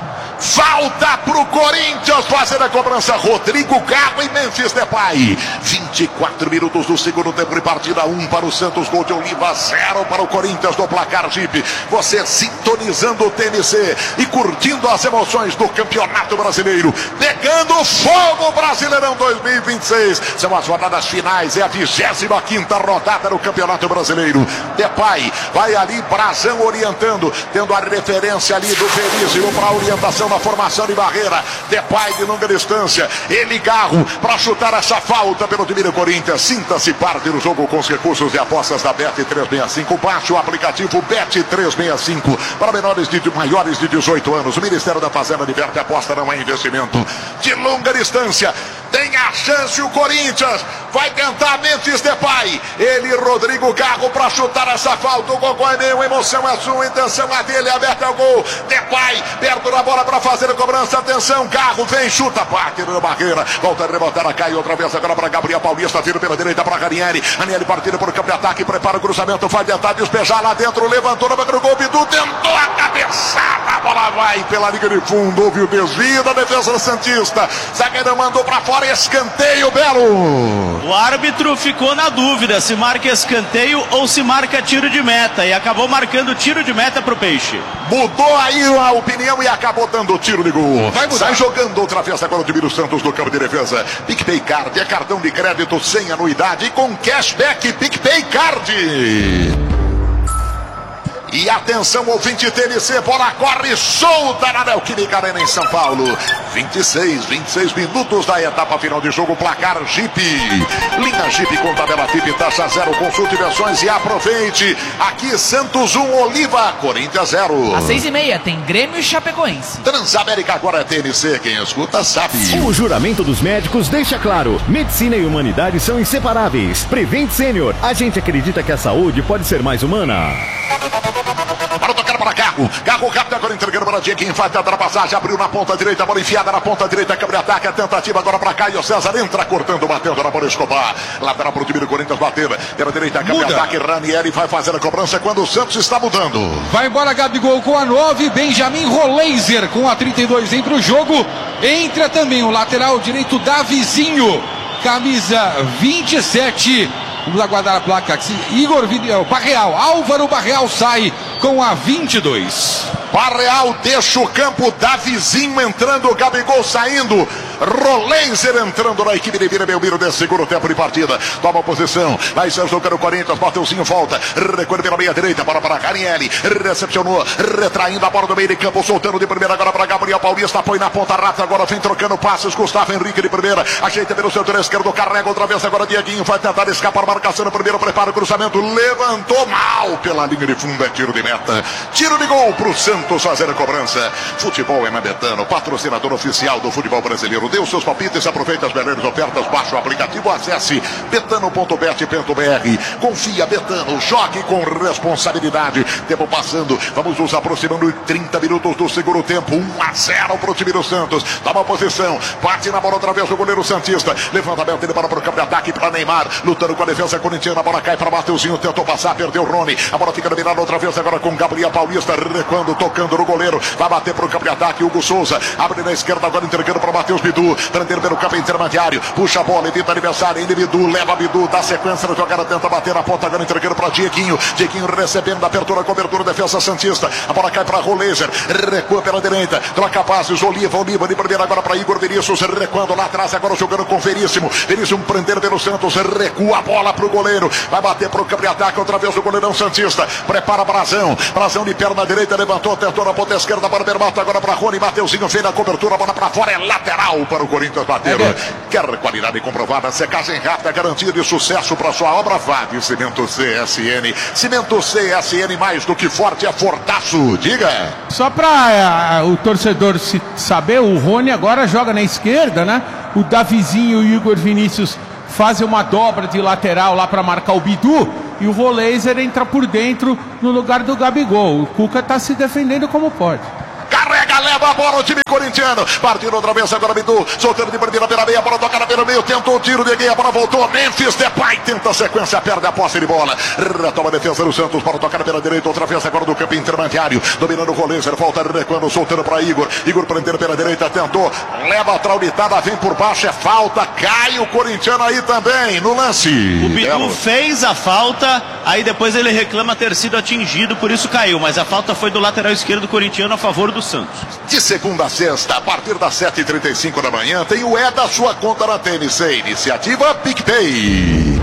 Falta pro Corinthians fazer a cobrança, Rodrigo Garro e Memphis Depay. 24 minutos do segundo tempo de partida, 1 para o Santos, gol de Oliva, 0 para o Corinthians no placar Jeep. Você sintonizando o TNC e curtindo as emoções do Campeonato Brasileiro, pegando fogo Brasileirão 2026. São as rodadas finais, é a 25ª rodada do Campeonato Brasileiro. Depay vai ali, Brazão orientando, tendo a referência ali do Veríssimo para a orientação na formação de barreira, Depay de longa distância, ele Garro para chutar essa falta pelo time do Corinthians. Sinta-se parte do jogo com os recursos de apostas da Bet365, baixe o aplicativo Bet365 para maiores de 18 anos. O Ministério da Fazenda diverte, aposta não é investimento. De longa distância, tem a chance o Corinthians, vai tentar Memphis Depay, ele Rodrigo Garro para chutar essa falta, o Gogó é meu, emoção é sua, intenção é dele, aberto é o gol, Depay perto da bola para fazer a cobrança, atenção, Garro vem, chuta, parte da barreira, volta a rebotar, a Caio outra vez agora para Gabriel Paulista, vira pela direita para Ranieri partindo por campo de ataque, prepara o cruzamento, vai tentar despejar lá dentro, levantou no banco do gol, Bidu tentou a cabeçada, a bola vai pela linha de fundo, houve o desvio da defesa santista, zagueiro mandou para fora, escanteio, Belo. O árbitro ficou na dúvida se marca escanteio ou se marca tiro de meta e acabou marcando tiro de meta pro Peixe. Mudou aí a opinião e acabou dando tiro de gol. Vai mudar. Sai jogando outra vez agora o time do Santos no campo de defesa. PicPay Card é cartão de crédito sem anuidade e com cashback PicPay Card. E atenção, ouvinte TNC, bola corre solta na Neoquímica Arena em São Paulo. 26 minutos da etapa final de jogo, placar Jeep. Linha Jeep com tabela FIP, taxa 0, consulte versões e aproveite. Aqui Santos 1, Oliva, Corinthians 0. Às 6h30 tem Grêmio e Chapecoense. Transamérica agora é TNC, quem escuta sabe. O juramento dos médicos deixa claro, medicina e humanidade são inseparáveis. Prevent Senior, a gente acredita que a saúde pode ser mais humana. Para tocar para Garro rápido agora entregando para Dieguinho, faz a ultrapassagem, abriu na ponta direita, bola enfiada na ponta direita, câmbio de ataque, a tentativa agora para Caio César, entra cortando, batendo na bola Escobar, lateral para o time do Corinthians bater, pela direita, câmbio de ataque, Ranieri vai fazer a cobrança quando o Santos está mudando. Vai embora Gabigol com a 9, Benjamin Roleiser com a 32 entra o jogo, entra também o lateral direito Davizinho, camisa 27. Vamos aguardar a placa. Igor Barreal, Álvaro Barreal sai com a 22. Barreal deixa o campo, Davizinho entrando, Gabigol saindo, Roleiser entrando na equipe de Vila Belmiro desse segundo tempo de partida. Toma a posição, vai ser jogando o Corinthians, Mateuzinho volta, recolhe pela meia direita, bola para Ranieri, recepcionou, retraindo a bola do meio de campo, soltando de primeira agora para Gabriel Paulista, põe na ponta rata, agora vem trocando passos, Gustavo Henrique de primeira, ajeita pelo setor esquerdo, carrega outra vez agora Dieguinho, vai tentar escapar, marcação no primeiro, prepara o cruzamento, levantou mal pela linha de fundo, é tiro de meta, tiro de gol pro Santos fazer a cobrança. Futebol é na Betano, patrocinador oficial do futebol brasileiro. Dê os seus palpites, aproveita as melhores ofertas, baixa o aplicativo, acesse betano.bet.br. Confia, Betano, jogue com responsabilidade. Tempo passando, vamos nos aproximando de 30 minutos do segundo tempo, 1-0 pro time do Santos. Toma a posição, bate na bola outra vez o goleiro santista, levantamento ele para o campo de ataque para Neymar, lutando com a defesa corintiana, a bola cai para Mateuzinho, tentou passar, perdeu o Rony, a bola fica dominada outra vez agora com Gabriel Paulista, recuando, tocando no goleiro, vai bater para o campo de ataque, Hugo Souza, abre na esquerda agora entregando para Matheus Bidu, Bidu, prender pelo campo intermediário, puxa a bola, evita adversário, ainda Bidu, leva Bidu, dá sequência na jogada, tenta bater na ponta, agora entregando para Dieguinho, Dieguinho recebendo da abertura, cobertura, defesa santista, a bola cai para Roleiser, recua pela direita, troca passes, Oliva de primeira agora para Igor Vinícius, recuando lá atrás, agora jogando com Veríssimo prendendo pelo Santos, recua a bola pro goleiro, vai bater pro campo de ataque, outra vez o goleirão santista, prepara Brazão de perna direita, levantou, tentou na ponta esquerda para o Bermato, agora para Rony, Mateuzinho fez a cobertura, a bola para fora, é lateral para o Corinthians bater. Quer qualidade comprovada, secagem rápida, garantia de sucesso para sua obra, vá de Cimento CSN. Cimento CSN, mais do que forte, é fortaço. Diga. Só para o torcedor saber, o Rony agora joga na esquerda, né? O Davizinho e o Igor Vinícius fazem uma dobra de lateral lá para marcar o Bidu. E o Roleiser entra por dentro no lugar do Gabigol. O Cuca está se defendendo como pode. Carrega, leva a bola o time corintiano. Partindo outra vez agora Bidu, soltando de primeira pela meia, a bola tocada pelo meio, tentou o tiro de a bola voltou. Memphis Depay tenta a sequência, perde a posse de bola. Retoma a defesa do Santos, bola tocada pela direita, outra vez agora do campo intermediário. Dominando o Roleiser, volta recuando, soltando para Igor. Igor prendendo pela direita, tentou, leva a traulitada, vem por baixo, é falta. Cai o corintiano aí também no lance. O Bidu fez a falta, aí depois ele reclama ter sido atingido, por isso caiu. Mas a falta foi do lateral esquerdo corintiano a favor do Santos. De segunda a sexta, a partir das 7h35 da manhã, tem o da sua conta na TNC. Iniciativa PicPay.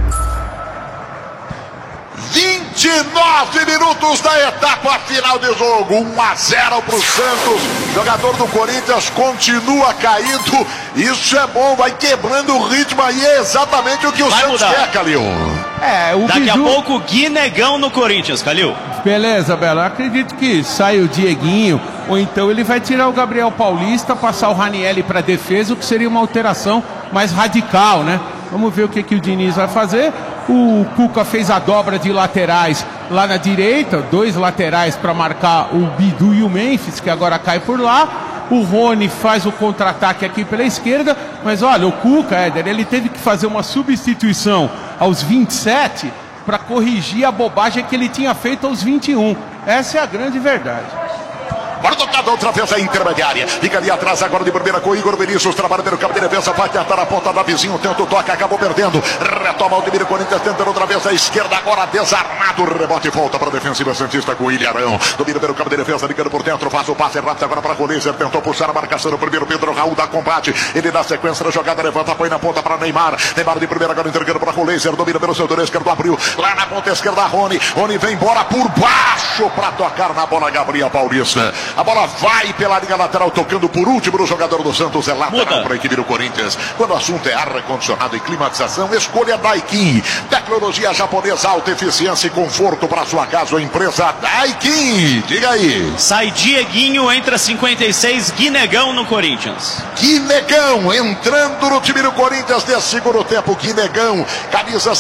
29 minutos da etapa final de jogo. 1-0 para o Santos. Jogador do Corinthians continua caindo. Isso é bom, vai quebrando o ritmo aí. É exatamente o que o Santos quer, Calil. Daqui a pouco o Guinegão no Corinthians, Calil. Beleza, Belo. Acredito que sai o Dieguinho, ou então ele vai tirar o Gabriel Paulista, passar o Ranielli para defesa, o que seria uma alteração mais radical, né? Vamos ver o que o Diniz vai fazer. O Cuca fez a dobra de laterais lá na direita, 2 laterais para marcar o Bidu e o Memphis, que agora cai por lá. O Rony faz o contra-ataque aqui pela esquerda, mas olha, o Cuca, Éder, ele teve que fazer uma substituição aos 27 para corrigir a bobagem que ele tinha feito aos 21. Essa é a grande verdade. Bora tocada outra vez a intermediária. Fica ali atrás agora de primeira com o Igor Vinícius. Trabalha pelo campo de defesa. Vai tentar a ponta da vizinho. Tenta o toque. Acabou perdendo. Retoma o time do Corinthians. Tentando outra vez a esquerda. Agora desarmado. Rebote e volta para a defensiva santista com o Ilharão. Domina pelo campo de defesa. Ligando por dentro. Faz o passe rápido agora para Roleiser. Tentou puxar a marcação. O primeiro Pedro Raul dá combate. Ele dá sequência na jogada. Levanta. Põe na ponta para Neymar. Neymar de primeira agora entregando para Roleiser. Domina pelo seu setor esquerdo. Abriu. Lá na ponta esquerda. Rony. Rony vem embora por baixo para tocar na bola. Gabriel Paulista. A bola vai pela linha lateral, tocando por último no jogador do Santos. É lateral para a equipe do Corinthians. Quando o assunto é ar-condicionado e climatização, escolha Daikin. Tecnologia japonesa, alta eficiência e conforto para sua casa ou empresa. Daikin, diga aí. Sai Dieguinho, entra 56, Guinegão no Corinthians. Guinegão entrando no time do Corinthians de segundo tempo. Guinegão, camisa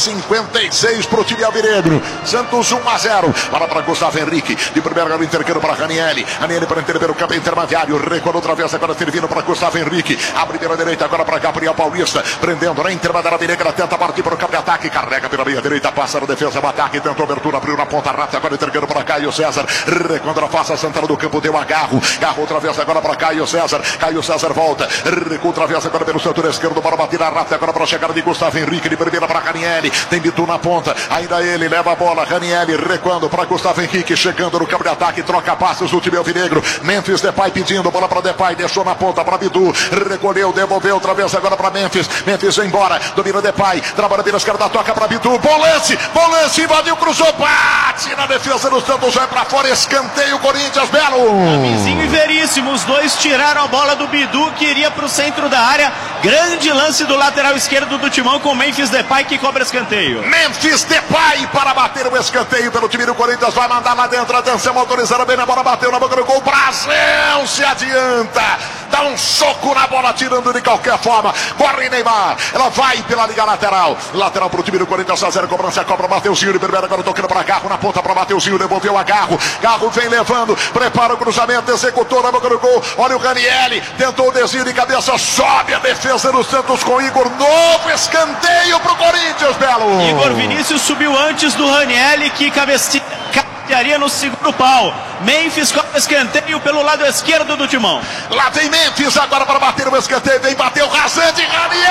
56 para o time alvinegro. Santos 1-0. Bola para Gustavo Henrique. De primeira agora intercâmbio para Ranielli. Ranielli para entender pelo campo intermediário. Recuando outra vez agora servindo para Gustavo Henrique. Abre pela direita agora para Gabriel Paulista. Prendendo na intermediária negra. Tenta partir para o campo de ataque. Carrega pela meia direita. Passa na defesa. Ataque. Tentou abertura. Abriu na ponta rata. Agora entregando para Caio César. Recuando na face central do campo. Deu agarro. Garro outra vez agora para Caio César. Caio César volta. Recua outra vez agora pelo setor esquerdo. Para bater na rata. Agora para a chegada de Gustavo Henrique. De primeira para Ranielli. Tem Bitu na ponta. Ainda ele leva a bola. Ranielli recuando para Gustavo Henrique. Chegando no campo de ataque. Troca passos do time alvinegro. Memphis Depay pedindo bola para Depay, deixou na ponta para Bidu, recolheu, devolveu outra vez agora para Memphis. Memphis vai embora, domina Depay, trabalha pela esquerda, toca para Bidu, bom lance, invadiu, cruzou, bate na defesa do Santos, vai para fora, escanteio Corinthians, Belo. Vizinho e Veríssimo, os dois tiraram a bola do Bidu, que iria para o centro da área. Grande lance do lateral esquerdo do Timão com Memphis Depay, que cobra escanteio. Memphis Depay para bater o escanteio pelo time do Corinthians, vai mandar lá dentro, atenção, autorizada bem na bola, bateu na boca do gol, Brasil se adianta, dá um soco na bola, tirando de qualquer forma, corre Neymar, ela vai pela liga lateral para o time do Corinthians, a 0, cobrança, cobra Mateuzinho de primeira, agora tocando para Garro, na ponta para Mateuzinho, devolveu a Garro, Garro vem levando, prepara o cruzamento, executou na boca do gol, olha o Ranielli, tentou o desvio de cabeça, sobe a defesa do Santos com Igor, novo escanteio para o Corinthians, Belo. Igor Vinícius subiu antes do Ranielli, que cabecearia no segundo pau. Memphis com escanteio pelo lado esquerdo do Timão. Lá vem Memphis agora para bater o escanteio. Vem, bateu rasante,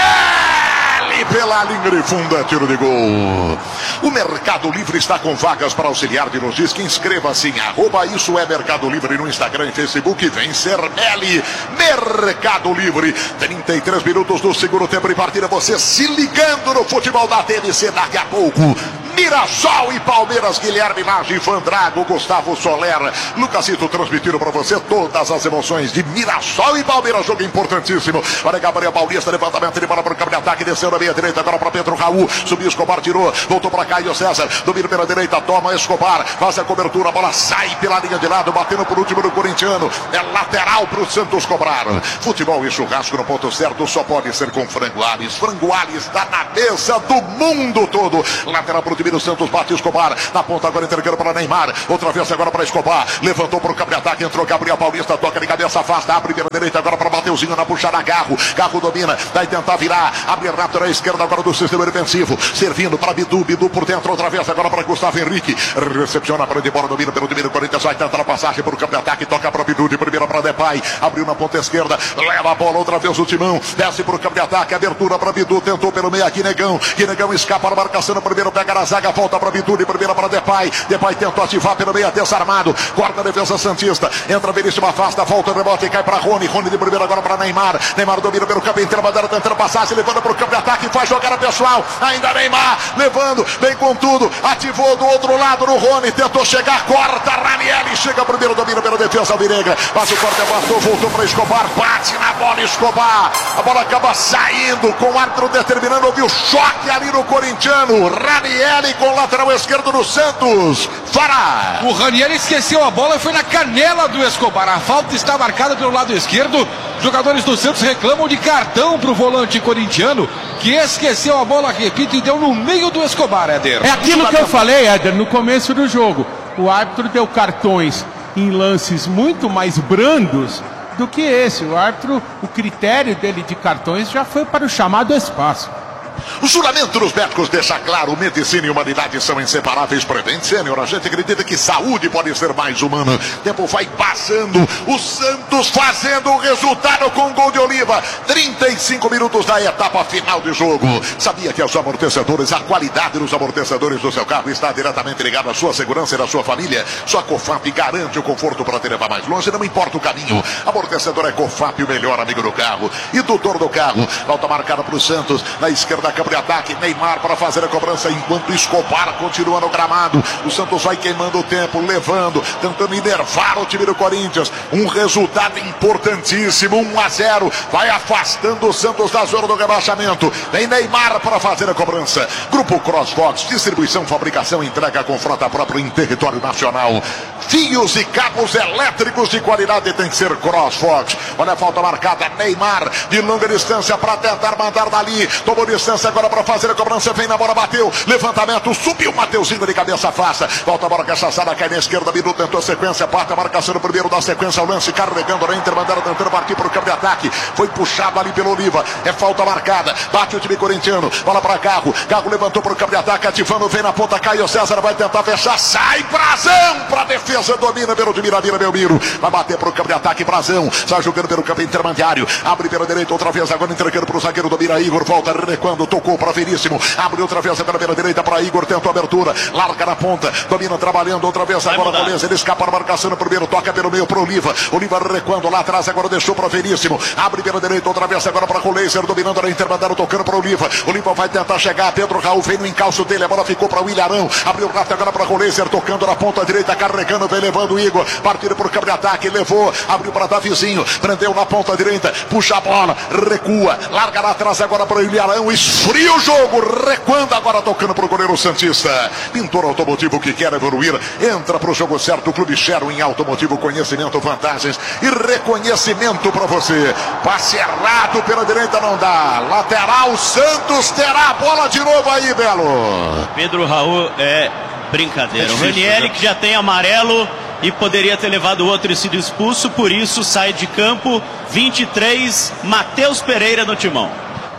Ranieri pela linha de fundo, tiro de gol. O Mercado Livre está com vagas para auxiliar de logística. Inscreva-se em @isso é Mercado Livre no Instagram e Facebook. Vem ser Meli. Mercado Livre. 33 minutos do segundo tempo de partida. Você se ligando no futebol da TNC daqui a pouco. Mirassol e Palmeiras, Guilherme Lage, Vandrago, Gustavo Soler, Lucasito transmitindo para você todas as emoções de Mirassol e Palmeiras, jogo importantíssimo. Olha, Gabriel Paulista, levantamento de bola para o campo de ataque, desceu na meia direita, agora para Pedro Raul, subiu Escobar, tirou, voltou para Caio César, domina pela direita, toma Escobar, faz a cobertura, a bola sai pela linha de lado, batendo por último no corintiano, é lateral para o Santos cobrar. Futebol e churrasco no ponto certo só pode ser com Frango Alves. Frango Alves está na mesa do mundo todo. Lateral para o time do Santos, bate Escobar, na ponta agora entregando para Neymar, outra vez agora para Escobar, levantou para o campo de ataque, entrou Gabriel Paulista, toca de cabeça, afasta, abre pela direita agora para Mateuzinho na puxada, Garro domina, vai tentar virar, abre rápido na esquerda agora do sistema defensivo, servindo para Bidu por dentro, outra vez agora para Gustavo Henrique, recepciona para de bola, domina pelo time do Corinthians, vai tentar a passagem para o campo de ataque, toca para Bidu, de primeira para Depay, abriu na ponta esquerda, leva a bola outra vez o Timão, desce para o campo de ataque, abertura para Bidu, tentou pelo meio aqui Negão escapa na marcação, no primeiro pega na zaga, volta para Bidu, de primeira para Depay tentou ativar pelo meio, desarmado, corta a defesa santista, entra Veríssimo, afasta, volta o rebote e cai para Rony de primeira agora para Neymar domina pelo campo inteiro, bandeira tentando passar, se levando para o campo de ataque, faz jogada pessoal, ainda Neymar, levando, vem com tudo, ativou do outro lado no Rony, tentou chegar, corta, Ranieri, chega primeiro, domina pela defesa alvinegra, passa o corte, afastou, voltou para Escobar, bate na bola Escobar, a bola acaba saindo, com o árbitro determinando, houve o choque ali no corintiano, Ranieri com o lateral esquerdo do Santos, Fará. O Ranieri esqueceu a bola e foi na canela do Escobar, a falta está marcada pelo lado esquerdo, jogadores do Santos reclamam de cartão para o volante corintiano, que esqueceu a bola, repito, e deu no meio do Escobar, Éder. É aquilo que eu falei, Éder, no começo do jogo. O árbitro deu cartões em lances muito mais brandos do que esse. O árbitro, o critério dele de cartões já foi para o chamado espaço. O juramento dos médicos deixa claro, medicina e humanidade são inseparáveis. Prevent Senior, a gente acredita que saúde pode ser mais humana. O tempo vai passando, o Santos fazendo o resultado com gol de Oliva. 35 minutos da etapa final de jogo. Sabia que os amortecedores, a qualidade dos amortecedores do seu carro está diretamente ligada à sua segurança e da sua família? Sua Cofap garante o conforto para te levar mais longe, não importa o caminho. Amortecedor é Cofap, o melhor amigo do carro. E tutor do carro, volta marcada para o Santos, na esquerda campo de ataque, Neymar para fazer a cobrança, enquanto Escobar continua no gramado. O Santos vai queimando o tempo, levando, tentando enervar o time do Corinthians. Um resultado importantíssimo, 1-0, vai afastando o Santos da zona do rebaixamento. Vem Neymar para fazer a cobrança. Grupo CrossFox, distribuição, fabricação, entrega com frota própria em território nacional. Fios e cabos elétricos de qualidade tem que ser CrossFox. Olha a falta marcada, Neymar de longa distância para tentar mandar dali, tomou distância agora para fazer a cobrança, vem na bola, bateu, levantamento, subiu, Mateuzinho de cabeça, afasta, volta a bola cachaçada, cai na esquerda, Bidu tentou a sequência, parte a marcação do primeiro da sequência, o lance carregando na Inter, mandaram tentando partir para o campo de ataque, foi puxado ali pelo Oliva, é falta marcada, bate o time corintiano, bola para Garro levantou para o campo de ataque, ativando, vem na ponta, Caio César vai tentar fechar, sai Brazão para defesa, domina pelo de Miravira, Belmiro, vai bater para o campo de ataque, Brazão, sai jogando pelo campo intermediário, abre pela direita outra vez, agora entregando para o zagueiro do Mira, Igor, volta recuando, tocou para Veríssimo, abre outra vez pela direita para Igor, tenta a abertura, larga na ponta, domina trabalhando outra vez, agora beleza, ele escapa na marcação no primeiro, toca pelo meio para Oliva recuando lá atrás, agora deixou para Veríssimo, abre pela direita outra vez, agora para Roleiser, dominando na intermediária, tocando para Oliva vai tentar chegar, Pedro Raul vem no encalço dele, a bola ficou para o Ilharão, abriu o rato agora para Roleiser, tocando na ponta direita, carregando, vem levando o Igor, partindo por campo de ataque, levou, abriu para Davizinho, prendeu na ponta direita, puxa a bola, recua, larga lá atrás agora para o Ilharão, esfria o jogo, recuando agora, tocando para o goleiro santista. Pintor automotivo que quer evoluir, entra para o jogo certo, o Clube Sherwin Automotivo, conhecimento, vantagens e reconhecimento para você. Passe errado pela direita não dá, lateral, Santos terá a bola de novo aí, Belo. Pedro Raul é brincadeira, o Ranieri que já tem amarelo e poderia ter levado o outro e sido expulso, por isso sai de campo. 23, Matheus Pereira no timão.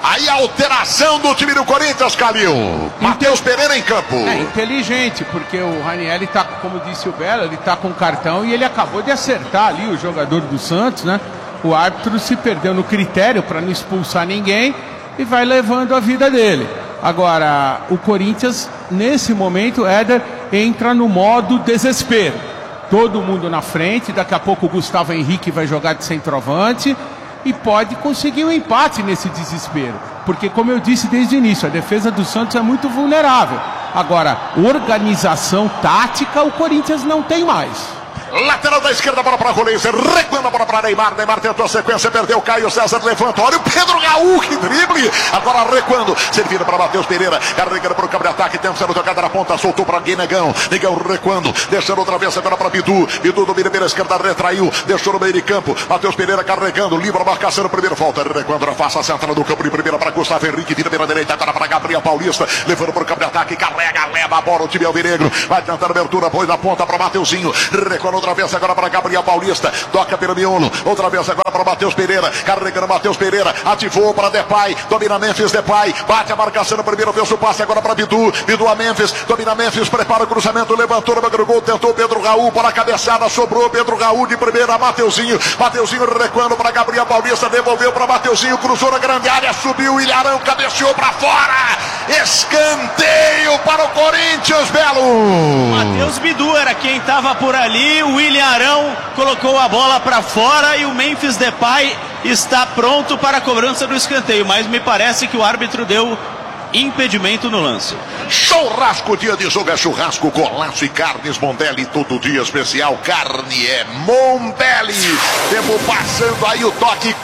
Aí a alteração do time do Corinthians, Calil. Matheus Pereira em campo. É inteligente, porque o Ranieri tá, como disse o Belo, ele tá com cartão e ele acabou de acertar ali o jogador do Santos, né? O árbitro se perdeu no critério para não expulsar ninguém e vai levando a vida dele. Agora, o Corinthians, nesse momento, Éder, entra no modo desespero. Todo mundo na frente, daqui a pouco o Gustavo Henrique vai jogar de centroavante e pode conseguir um empate nesse desespero. Porque, como eu disse desde o início, a defesa do Santos é muito vulnerável. Agora, organização tática, o Corinthians não tem mais. Lateral da esquerda, bola para Rolêzer, recuando a bola para Neymar. Neymar tentou a sequência, perdeu. Caio César levanta. Olha o Pedro Raul, que drible. Agora recuando, servindo para Matheus Pereira. Carregando para o campo de ataque, tentando tocada na ponta. Soltou para Guinegão. Negão recuando, deixando outra vez agora para Bidu. Bidu domina pela esquerda, retraiu. Deixou no meio de campo. Matheus Pereira carregando, livre a marcação. Primeiro falta, recuando na face, a central do campo de primeira para Gustavo Henrique. Vira pela direita, agora para Gabriel Paulista. Levando para o campo de ataque, carrega, leva a bola. O time alvinegro vai tentar a abertura, põe na ponta para Mateuzinho. Recuando outra vez agora para Gabriel Paulista, toca pelo miolo, outra vez agora para Matheus Pereira, carregando Matheus Pereira, ativou para Depay, domina Memphis, Depay, bate a marcação no primeiro, fez o passe agora para Bidu, Bidu a Memphis, domina Memphis, prepara o cruzamento, levantou, no gol, tentou Pedro Raul para a cabeçada, sobrou Pedro Raul de primeira, Mateuzinho recuando para Gabriel Paulista, devolveu para Mateuzinho, cruzou na grande área, subiu, Ilharão cabeceou para fora, escanteio para o Corinthians, Belo. Matheus Bidu era quem estava por ali, o William Arão colocou a bola para fora e o Memphis Depay está pronto para a cobrança do escanteio, mas me parece que o árbitro deu impedimento no lance. Churrasco, dia de jogo é churrasco, golaço e carnes Mondelli, todo dia especial, carne é Mondelli. Tempo passando aí o toque,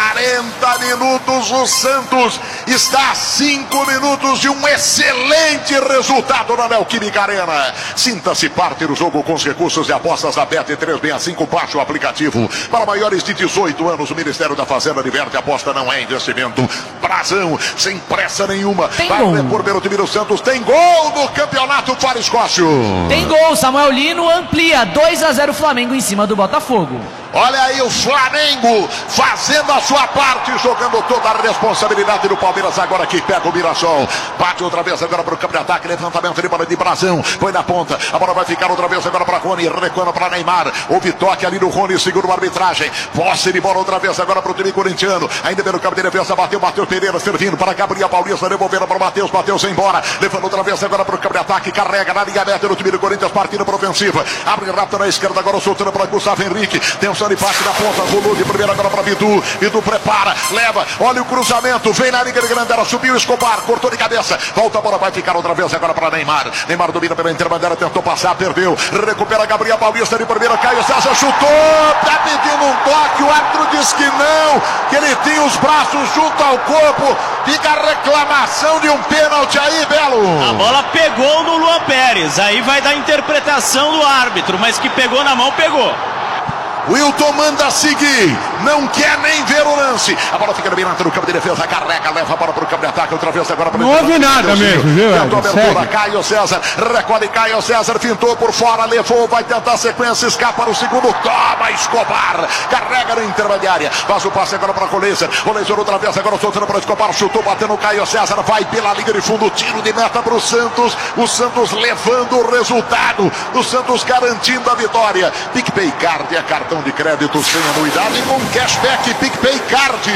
40 minutos, o Santos está a 5 minutos de um excelente resultado na Neoquímica Arena. Sinta-se parte do jogo com os recursos de apostas da Bet365, baixe o aplicativo. Para maiores de 18 anos, o Ministério da Fazenda diverte, aposta não é investimento. Brasão, sem pressa nenhuma. Vai repor pelo time do Santos. Tem gol no campeonato Fares Cócio. Tem gol, Samuel Lino amplia 2-0 Flamengo em cima do Botafogo. Olha aí o Flamengo fazendo a sua parte, jogando toda a responsabilidade do Palmeiras agora que pega o Mirassol. Bate outra vez agora para o campo de ataque, levantamento de bola de Brasão, foi na ponta, a bola vai ficar outra vez agora para Rony, recuando para Neymar, houve toque ali no Rony, segura a arbitragem, posse de bola outra vez agora para o time corintiano, ainda pelo campo de defesa, bateu Matheus Pereira, servindo para Gabriel Paulista, devolvendo para Matheus embora, levando outra vez agora para o campo de ataque, carrega na linha meta do time do Corinthians, partindo para ofensiva, abre rápido na esquerda, agora soltando para Gustavo Henrique, tensão de passe na ponta, rolou de primeira agora para Bidu, Bidu prepara, leva, olha o cruzamento, vem na linha de grande área, subiu Escobar, cortou de cabeça, volta a bola, vai ficar outra vez agora para Neymar, Neymar domina pela interbandeira, tentou passar, perdeu, recupera Gabriel Paulista de primeira, Caio César chutou, tá pedindo um toque, o árbitro diz que não, que ele tem os braços junto ao corpo, fica a reclamação de um pênalti aí, Belo. A bola pegou no Luan Pérez, aí vai dar interpretação do árbitro, mas que pegou na mão, pegou. Wilton manda seguir, não quer nem ver o lance. A bola fica no meio no campo de defesa, carrega, leva a bola para o campo de ataque, outra vez agora para o não houve nada mesmo, viu? Tentou abertura, Caio César, recolhe Caio César, fintou por fora, levou, vai tentar a sequência, escapa no segundo, toma Escobar, carrega na intermediária, faz o passe agora para Rolêzer, outra vez agora soltando para Escobar, chutou, batendo o Caio César, vai pela linha de fundo, tiro de meta para o Santos levando o resultado, o Santos garantindo a vitória. PicPay Card é cartão de crédito sem anuidade com cashback PicPay Card.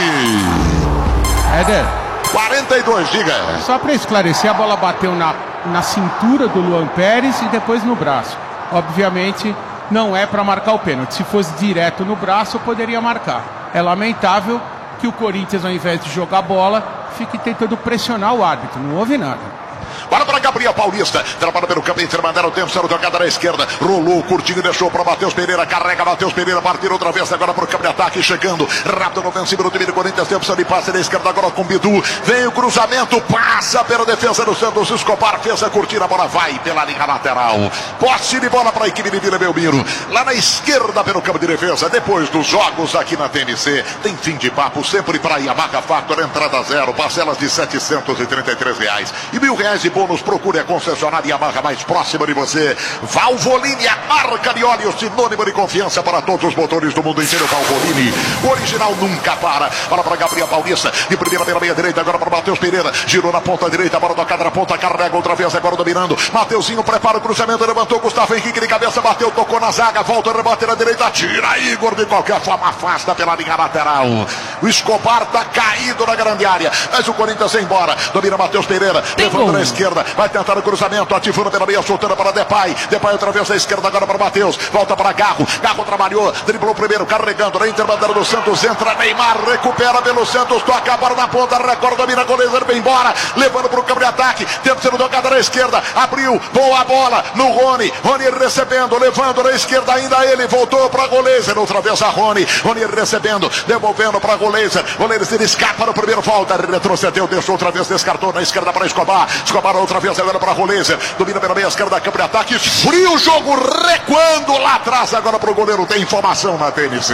Éder, 42, diga. só para esclarecer, a bola bateu na cintura do Luan Pérez e depois no braço. Obviamente não é para marcar o pênalti. Se fosse direto no braço, poderia marcar. É lamentável que o Corinthians, ao invés de jogar bola, fique tentando pressionar o árbitro. Não houve nada. Bola para Gabriel Paulista, trabalha pelo campo intermediário, o tempo sendo tocada na esquerda, rolou, curtinho, deixou para Matheus Pereira, carrega Matheus Pereira, partir outra vez agora para o campo de ataque, chegando, rápido no ofensivo do time do Corinthians, tempo sendo de passe na esquerda agora com Bidu, vem o cruzamento, passa pela defesa do Santos, Escobar fez a curtida, a bola vai pela linha lateral, posse de bola para a equipe de Vila Belmiro, lá na esquerda pelo campo de defesa, depois dos jogos aqui na TNC, tem fim de papo, sempre para Yamaha Factor, entrada zero, parcelas de R$733 e R$1.000 de bônus, procura procure a concessionária Yamaha mais próxima de você. Valvoline, a marca de óleo, sinônimo de confiança para todos os motores do mundo inteiro. Valvoline, o original nunca para. Bola para Gabriel Paulista, de primeira pela meia direita, agora para Matheus Pereira, girou na ponta direita, bola tocada na ponta, carrega outra vez, agora dominando. Mateuzinho prepara o cruzamento, levantou Gustavo Henrique de cabeça, bateu, tocou na zaga, volta a rebater na direita, tira Igor, de qualquer forma afasta pela linha lateral. O Escobar tá caído na grande área, mas o Corinthians vai embora, domina Matheus Pereira, levando na esquerda, vai tentar o cruzamento, ativando pela meia, soltando para Depay, Depay outra vez à esquerda, agora para Matheus, volta para Garro, Garro trabalhou, driblou primeiro, carregando na interbandeira do Santos, entra Neymar, recupera pelo Santos, toca a bola na ponta, Record domina, Golezer vem embora, levando para o campo de ataque, tenta ser tocada na esquerda, abriu, boa bola no Rony, Rony recebendo, levando na esquerda ainda ele, voltou para Golezer, outra vez a Rony recebendo, devolvendo para Golezer, ele escapa no primeiro, volta, retrocedeu, deixou outra vez, descartou na esquerda para Escobar, Escobar outra vez agora para Golezer, domina pela meia esquerda, campo de ataque, esfria o jogo, recuando lá atrás, agora para o goleiro, tem informação na TNC.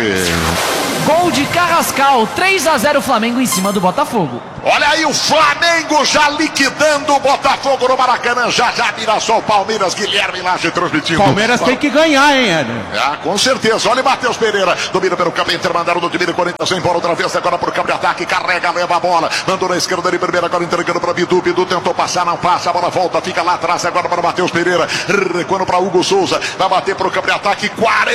Gol de Carrascal, 3-0 Flamengo em cima do Botafogo. Olha aí o Flamengo já liquidando o Botafogo no Maracanã. Já Mirassol, Palmeiras, Guilherme Laje transmitindo. Palmeiras tem que ganhar, hein, Éder? Ah, com certeza. Olha o Matheus Pereira. Domina pelo campo intermandado do time do Corinthians. Sem bola outra vez. Agora pro campo de ataque. Carrega, leva a bola. Mandou na esquerda de primeira. Agora entregando para Bidu. Bidu tentou passar, não passa. A bola volta. Fica lá atrás. Agora para o Matheus Pereira. Recuando para Hugo Souza. Vai bater pro campo de ataque.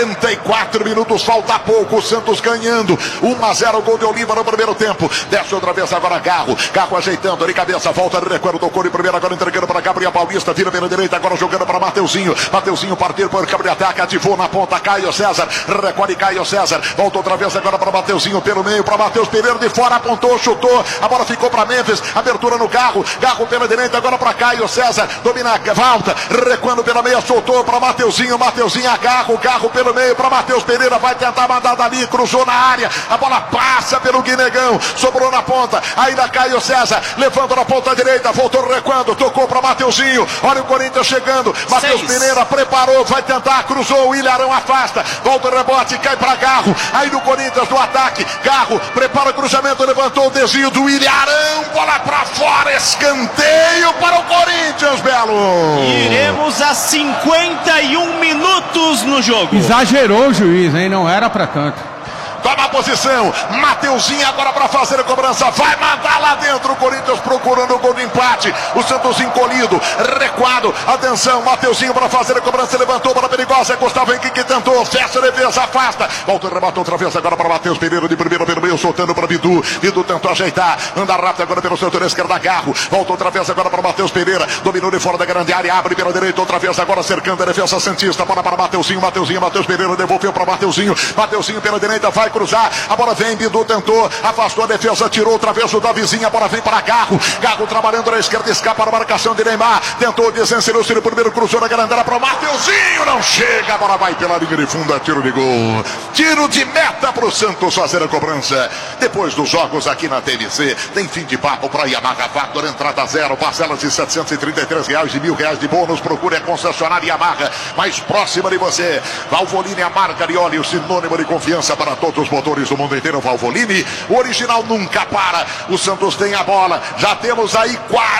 44 minutos. Falta pouco. O Santos ganhando. 1-0. Gol de Oliva no primeiro tempo. Desce outra vez agora Garro. Garro ajeitando de cabeça, volta, recuando, tocou de primeira, agora entregando para Gabriel Paulista, vira pela direita, agora jogando para Mateuzinho. Mateuzinho partiu por campo de ataque, ativou na ponta, Caio César, recolhe Caio César, volta outra vez agora para Mateuzinho pelo meio, para Matheus Pereira de fora, apontou, chutou, a bola ficou para Memphis, abertura no Garro, Garro pela direita, agora para Caio César, domina, volta, recuando pela meia, soltou para Mateuzinho, Mateuzinho a Garro, Garro pelo meio, para Matheus Pereira, vai tentar mandar dali, cruzou na área, a bola passa pelo Guinegão, sobrou na ponta, ainda Caio César, levando na ponta direita, voltou recuando, tocou para Mateuzinho, olha o Corinthians chegando, Matheus Pereira preparou, vai tentar, cruzou, o Ilharão afasta, volta o rebote, cai para Garro, aí do Corinthians no ataque, Garro prepara o cruzamento, levantou o desvio do Ilharão, bola para fora, escanteio para o Corinthians, Belo. Iremos a 51 minutos no jogo. Exagerou o juiz, hein? Não era para tanto. Toma a posição, Mateuzinho agora para fazer a cobrança, vai mandar lá dentro, o Corinthians procurando o gol de empate, o Santos encolhido, recuado, atenção, Mateuzinho para fazer a cobrança, levantou para a perigosa, Gustavo Henrique tentou, fecha a defesa, afasta, volta e rebate outra vez agora para Matheus Pereira, de primeira pelo meio, soltando para Bidu, Bidu tentou ajeitar, anda rápido agora pelo setor esquerdo, Garro, volta outra vez agora para Matheus Pereira, dominou de fora da grande área, abre pela direita outra vez agora cercando a defesa santista, bola para Mateuzinho, Matheus Pereira devolveu para Mateuzinho pela direita, vai cruzar, a bola vem, Bidu tentou, afastou a defesa, tirou outra vez o Davizinho, a bola vem para Garro, Garro trabalhando na esquerda, escapa a marcação de Neymar, tentou, desencerou-se no primeiro, cruzou na grande área para o Mateuzinho, não chega, a bola vai pela linha de fundo, tiro de gol, tiro de meta para o Santos fazer a cobrança. Depois dos jogos aqui na TNC, tem fim de papo para Yamaha Factor, entrada zero, parcelas de R$ 733 e R$1.000 de bônus, procure a concessionária Yamaha mais próxima de você. Valvoline, a marca de óleo, sinônimo de confiança para todos os motores do mundo inteiro. Valvoline, o original nunca para. O Santos tem a bola, já temos aí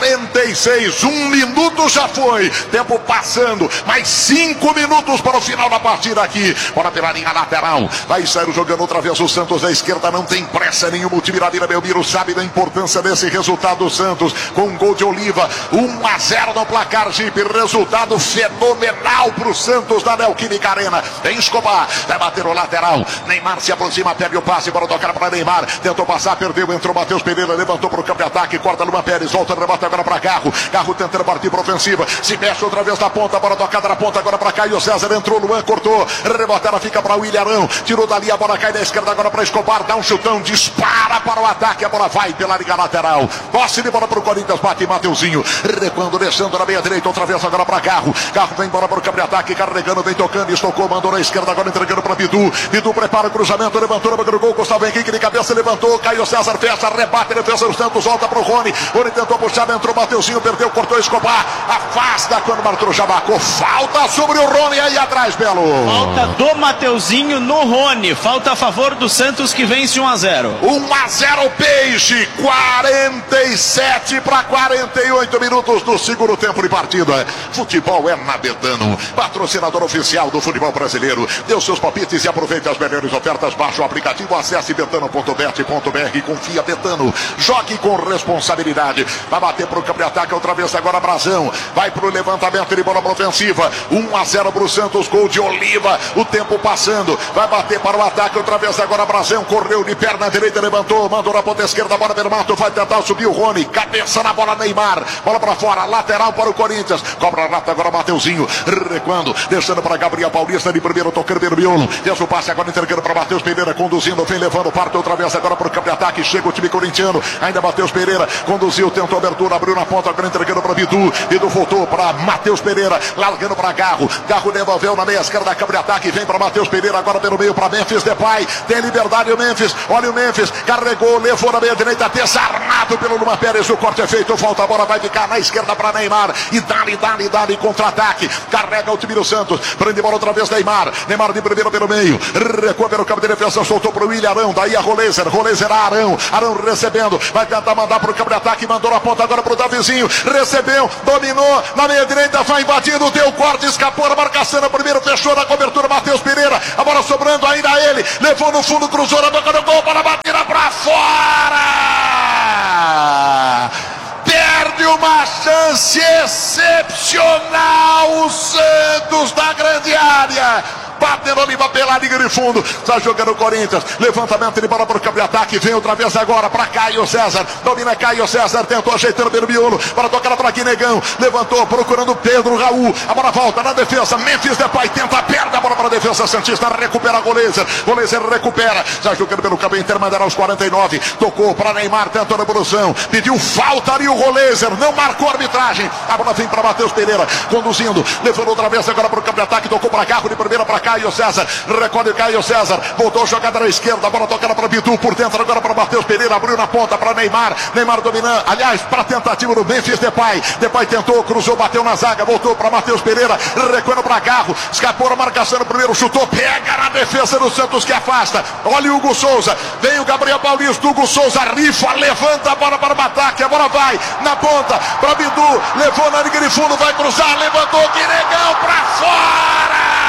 46, 1 minuto já foi, tempo passando, mais 5 minutos para o final da partida aqui, bola pela linha lateral, vai sair jogando outra vez o Santos da esquerda, não tem pressa nenhuma, o time da Vila Belmiro sabe da importância desse resultado, do Santos com um gol de Oliva, 1-0 no placar, Jeep, resultado fenomenal para o Santos da Neoquímica Arena. Tem Escobar, vai bater o lateral, Neymar se aproxima, pega o passe para tocar para Neymar, tentou passar, perdeu, entrou Matheus Pereira, levantou para o campo de ataque, corta Luan Pérez, volta, rebate agora para Garro, Garro tentando partir para ofensiva, se mexe outra vez na ponta, bola tocada na ponta agora para Caio César, entrou Luan, cortou, rebotada, fica para o Ilharão, tirou dali, a bola cai da esquerda agora para Escobar, dá um chutão, dispara para o ataque, a bola vai pela liga lateral, posse de bola para o Corinthians, bate Mateuzinho, recuando, deixando na meia direita, outra vez agora para Garro, Garro vem embora para o campo de ataque, carregando, vem tocando, estocou, mandou na esquerda, agora entregando para Bidu, Bidu prepara o cruzamento, levantou, no gol, Gustavo Henrique de cabeça, levantou, Caio César fecha, rebate, defesa do Santos, volta pro Rony, Rony tentou puxar, entrou, Mateuzinho, perdeu, cortou, Escobar, afasta quando o Arthur já marcou, falta sobre o Rony aí atrás, Belo. Falta do Mateuzinho no Rony, falta a favor do Santos que vence 1-0. 1-0 Peixe, 47 para 48 minutos do segundo tempo de partida. Futebol é na Betano, patrocinador oficial do futebol brasileiro. Dê os seus palpites e aproveite as melhores ofertas. Baixe o aplicativo, acesse betano.bet.br. Confia, Betano. Jogue com responsabilidade. Vai bater para o campo de ataque outra vez agora Brazão. Vai para o levantamento de bola ofensiva. 1-0 para o Santos, gol de Oliva. O tempo passando. Vai bater para o ataque outra vez agora Brazão. Correu de perna direita, levantou, mandou na ponta esquerda, bola Bermato. Vai tentar subir o Rony. Cabeça na bola, Neymar. Bola para fora, lateral para o Corinthians. Cobra a rata agora Mateuzinho. Recuando, deixando para Gabriel Paulista de primeiro, tocando Berbiolo. Deixa o passe agora entregando para Matheus Pereira, conduzindo, vem levando, parte outra vez agora para o campo de ataque. Chega o time corintiano. Ainda Matheus Pereira conduziu, tentou abertura, abriu na ponta, agora entregando para Bidu. Bidu voltou para Matheus Pereira, largando para Garro. Garro devolveu na meia esquerda, campo de ataque. Vem para Matheus Pereira, agora pelo meio para Memphis Depay. Tem liberdade o Memphis. Olha o Memphis, carregou, levou na meia direita, desarmado pelo Luma Pérez. O corte é feito, falta a bola, vai ficar na esquerda para Neymar. E dá-lhe contra-ataque. Carrega o time do Santos. Prende bola outra vez Neymar. Neymar de primeiro pelo meio. Recua pelo campo de defesa. Soltou para o William Arão. Daí a Roleiser. Roleiser a Arão. Arão recebendo. Vai tentar mandar para o campo de ataque. Mandou na ponta agora para o Davizinho. Recebeu. Dominou. Na meia direita. Vai invadindo. Deu corte. Escapou na marcação. Primeiro fechou na cobertura. Matheus Pereira. A bola sobrando ainda a ele. Levou no fundo. Cruzou na boca do gol. Para bater para fora. Perde uma chance excepcional o Santos da grande área. Batendo Oliva pela linha de fundo. Está jogando o Corinthians. Levantamento de bola para o campo de ataque. Vem outra vez agora para Caio César. Domina Caio César. Tentou ajeitando pelo miolo. Para tocar para aqui, Negão. Levantou procurando Pedro Raul. A bola volta na defesa. Memphis Depay tenta, perde a bola para a defesa santista. Recupera a Goleiser. Goleiser recupera. Está jogando pelo campo intermediário aos 49. Tocou para Neymar. Tentou a evolução. Pediu falta ali o Goleiser. Não marcou a arbitragem. A bola vem para Matheus Pereira. Conduzindo. Levando outra vez agora para o campo de ataque. Tocou para Carro de primeira para Caio César, recolhe Caio César, voltou jogada na esquerda, a bola tocada para Bidu, por dentro agora para Matheus Pereira, abriu na ponta para Neymar, Neymar dominando, aliás, para a tentativa do Memphis Depay, Depay tentou, cruzou, bateu na zaga, voltou para Matheus Pereira, recuando para Garro, escapou na marcação no primeiro, chutou, pega na defesa do Santos que afasta, olha o Hugo Souza, vem o Gabriel Paulista, Hugo Souza rifa, levanta a bola para o ataque, a bola vai na ponta para Bidu, levou na linha de fundo, vai cruzar, levantou, que legal para fora!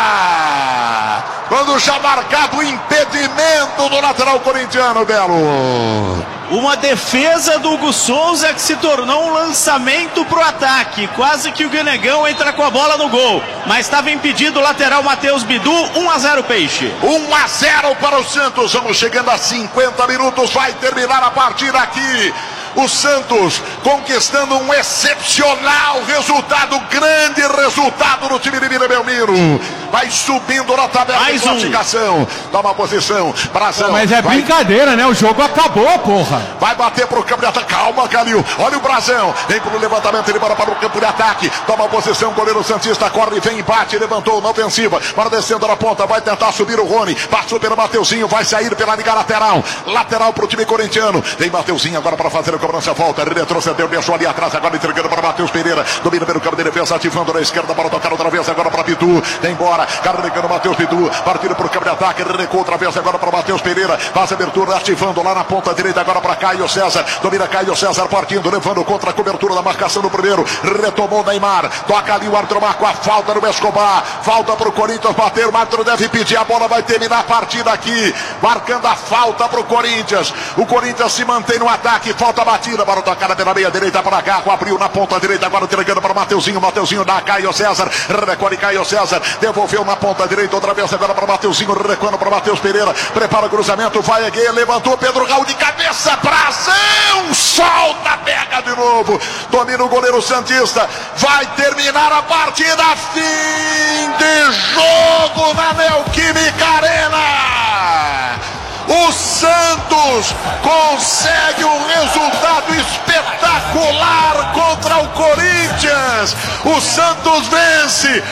Quando já marcado o impedimento do lateral corintiano, Belo. Uma defesa do Hugo Souza que se tornou um lançamento para o ataque. Quase que o Guinegão entra com a bola no gol. Mas estava impedido o lateral Matheus Bidu. 1-0 Peixe. 1-0 para o Santos. Vamos chegando a 50 minutos. Vai terminar a partida aqui. O Santos conquistando um excepcional resultado, grande resultado do time de Vila Belmiro. Vai subindo na tabela de classificação. Toma posição, Brazão. Mas é brincadeira, né? O jogo acabou, porra. Vai bater pro campo de ataque. Calma, Calil. Olha o Brazão. Vem pro levantamento, ele bora para o campo de ataque. Toma posição, goleiro santista corre, vem, bate, levantou na ofensiva. Para descendo na ponta, vai tentar subir o Rony. Passou pelo Mateuzinho, vai sair pela liga lateral. Lateral pro time corintiano. Vem Mateuzinho agora para fazer a cobrança, volta, retrocedeu, deixou ali atrás, agora entregando para Matheus Pereira, domina pelo campo de defesa, ativando na esquerda, para tocar outra vez agora para Bidu, vem embora, carregando Matheus Bidu, partindo para o campo de ataque, recuou outra vez agora para Matheus Pereira, faz abertura, ativando lá na ponta direita agora para Caio César, domina Caio César, partindo, levando contra a cobertura da marcação do primeiro, retomou Neymar, toca ali o árbitro, marca a falta no Escobar, falta para o Corinthians bater, o árbitro deve pedir, a bola vai terminar a partida aqui, marcando a falta para o Corinthians se mantém no ataque, falta batida, para tocar pela meia direita para Garro, abriu na ponta direita, agora entregando para Mateuzinho, Mateuzinho dá Caio César, recolhe Caio César, devolveu na ponta direita, outra vez agora para Mateuzinho, recuando para Matheus Pereira, prepara o cruzamento, vai aqui, levantou Pedro Raul de cabeça, Brazão, solta, pega de novo, domina o goleiro santista, vai terminar a partida, fim de jogo na Neoquímica Arena. O Santos consegue um resultado espetacular contra o Corinthians. O Santos vence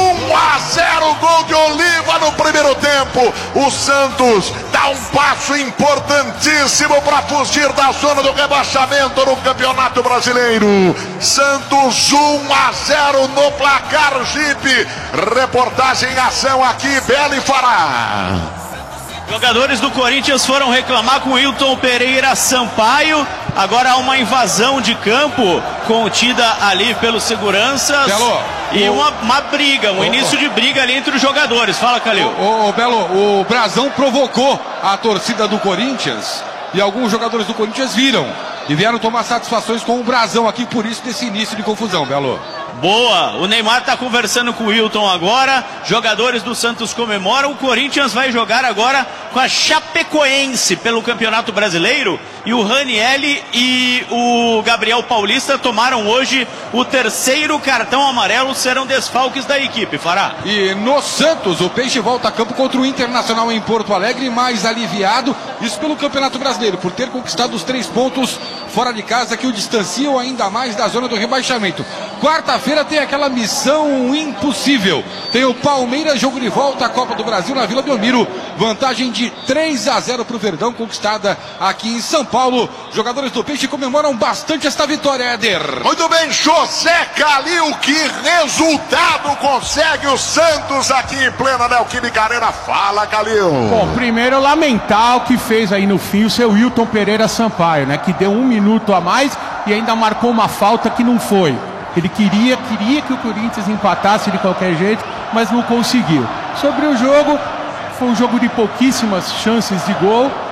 1-0, gol de Oliva no primeiro tempo. O Santos dá um passo importantíssimo para fugir da zona do rebaixamento no Campeonato Brasileiro. Santos 1-0 no placar Jeep. Reportagem em ação aqui, Bela e Fará. Jogadores do Corinthians foram reclamar com Wilton Pereira Sampaio. Agora há uma invasão de campo contida ali pelos seguranças. Belo, e uma briga, início de briga ali entre os jogadores. Fala, Calil. Belo, o Brazão provocou a torcida do Corinthians e alguns jogadores do Corinthians viram e vieram tomar satisfações com o Brazão aqui, por isso desse início de confusão, Belo. Boa, o Neymar está conversando com o Wilton agora, jogadores do Santos comemoram, o Corinthians vai jogar agora com a Chapecoense pelo Campeonato Brasileiro e o Ranieri e o Gabriel Paulista tomaram hoje o terceiro cartão amarelo, serão desfalques da equipe, Fará. E no Santos, o Peixe volta a campo contra o Internacional em Porto Alegre, mais aliviado, isso pelo Campeonato Brasileiro, por ter conquistado os 3 pontos fora de casa que o distanciam ainda mais da zona do rebaixamento. Quarta-feira tem aquela missão impossível. Tem o Palmeiras, jogo de volta à Copa do Brasil na Vila Belmiro. Vantagem de 3-0 para o Verdão, conquistada aqui em São Paulo. Jogadores do Peixe comemoram bastante esta vitória, Éder. Muito bem, José Calil, que resultado consegue o Santos aqui em plena Neoquímica Arena? Fala, Calil. Bom, primeiro lamentar o que fez aí no fim o seu Wilton Pereira Sampaio, né? Que deu 1 minuto a mais e ainda marcou uma falta que não foi. Ele queria que o Corinthians empatasse de qualquer jeito, mas não conseguiu. Sobre o jogo, foi um jogo de pouquíssimas chances de gol.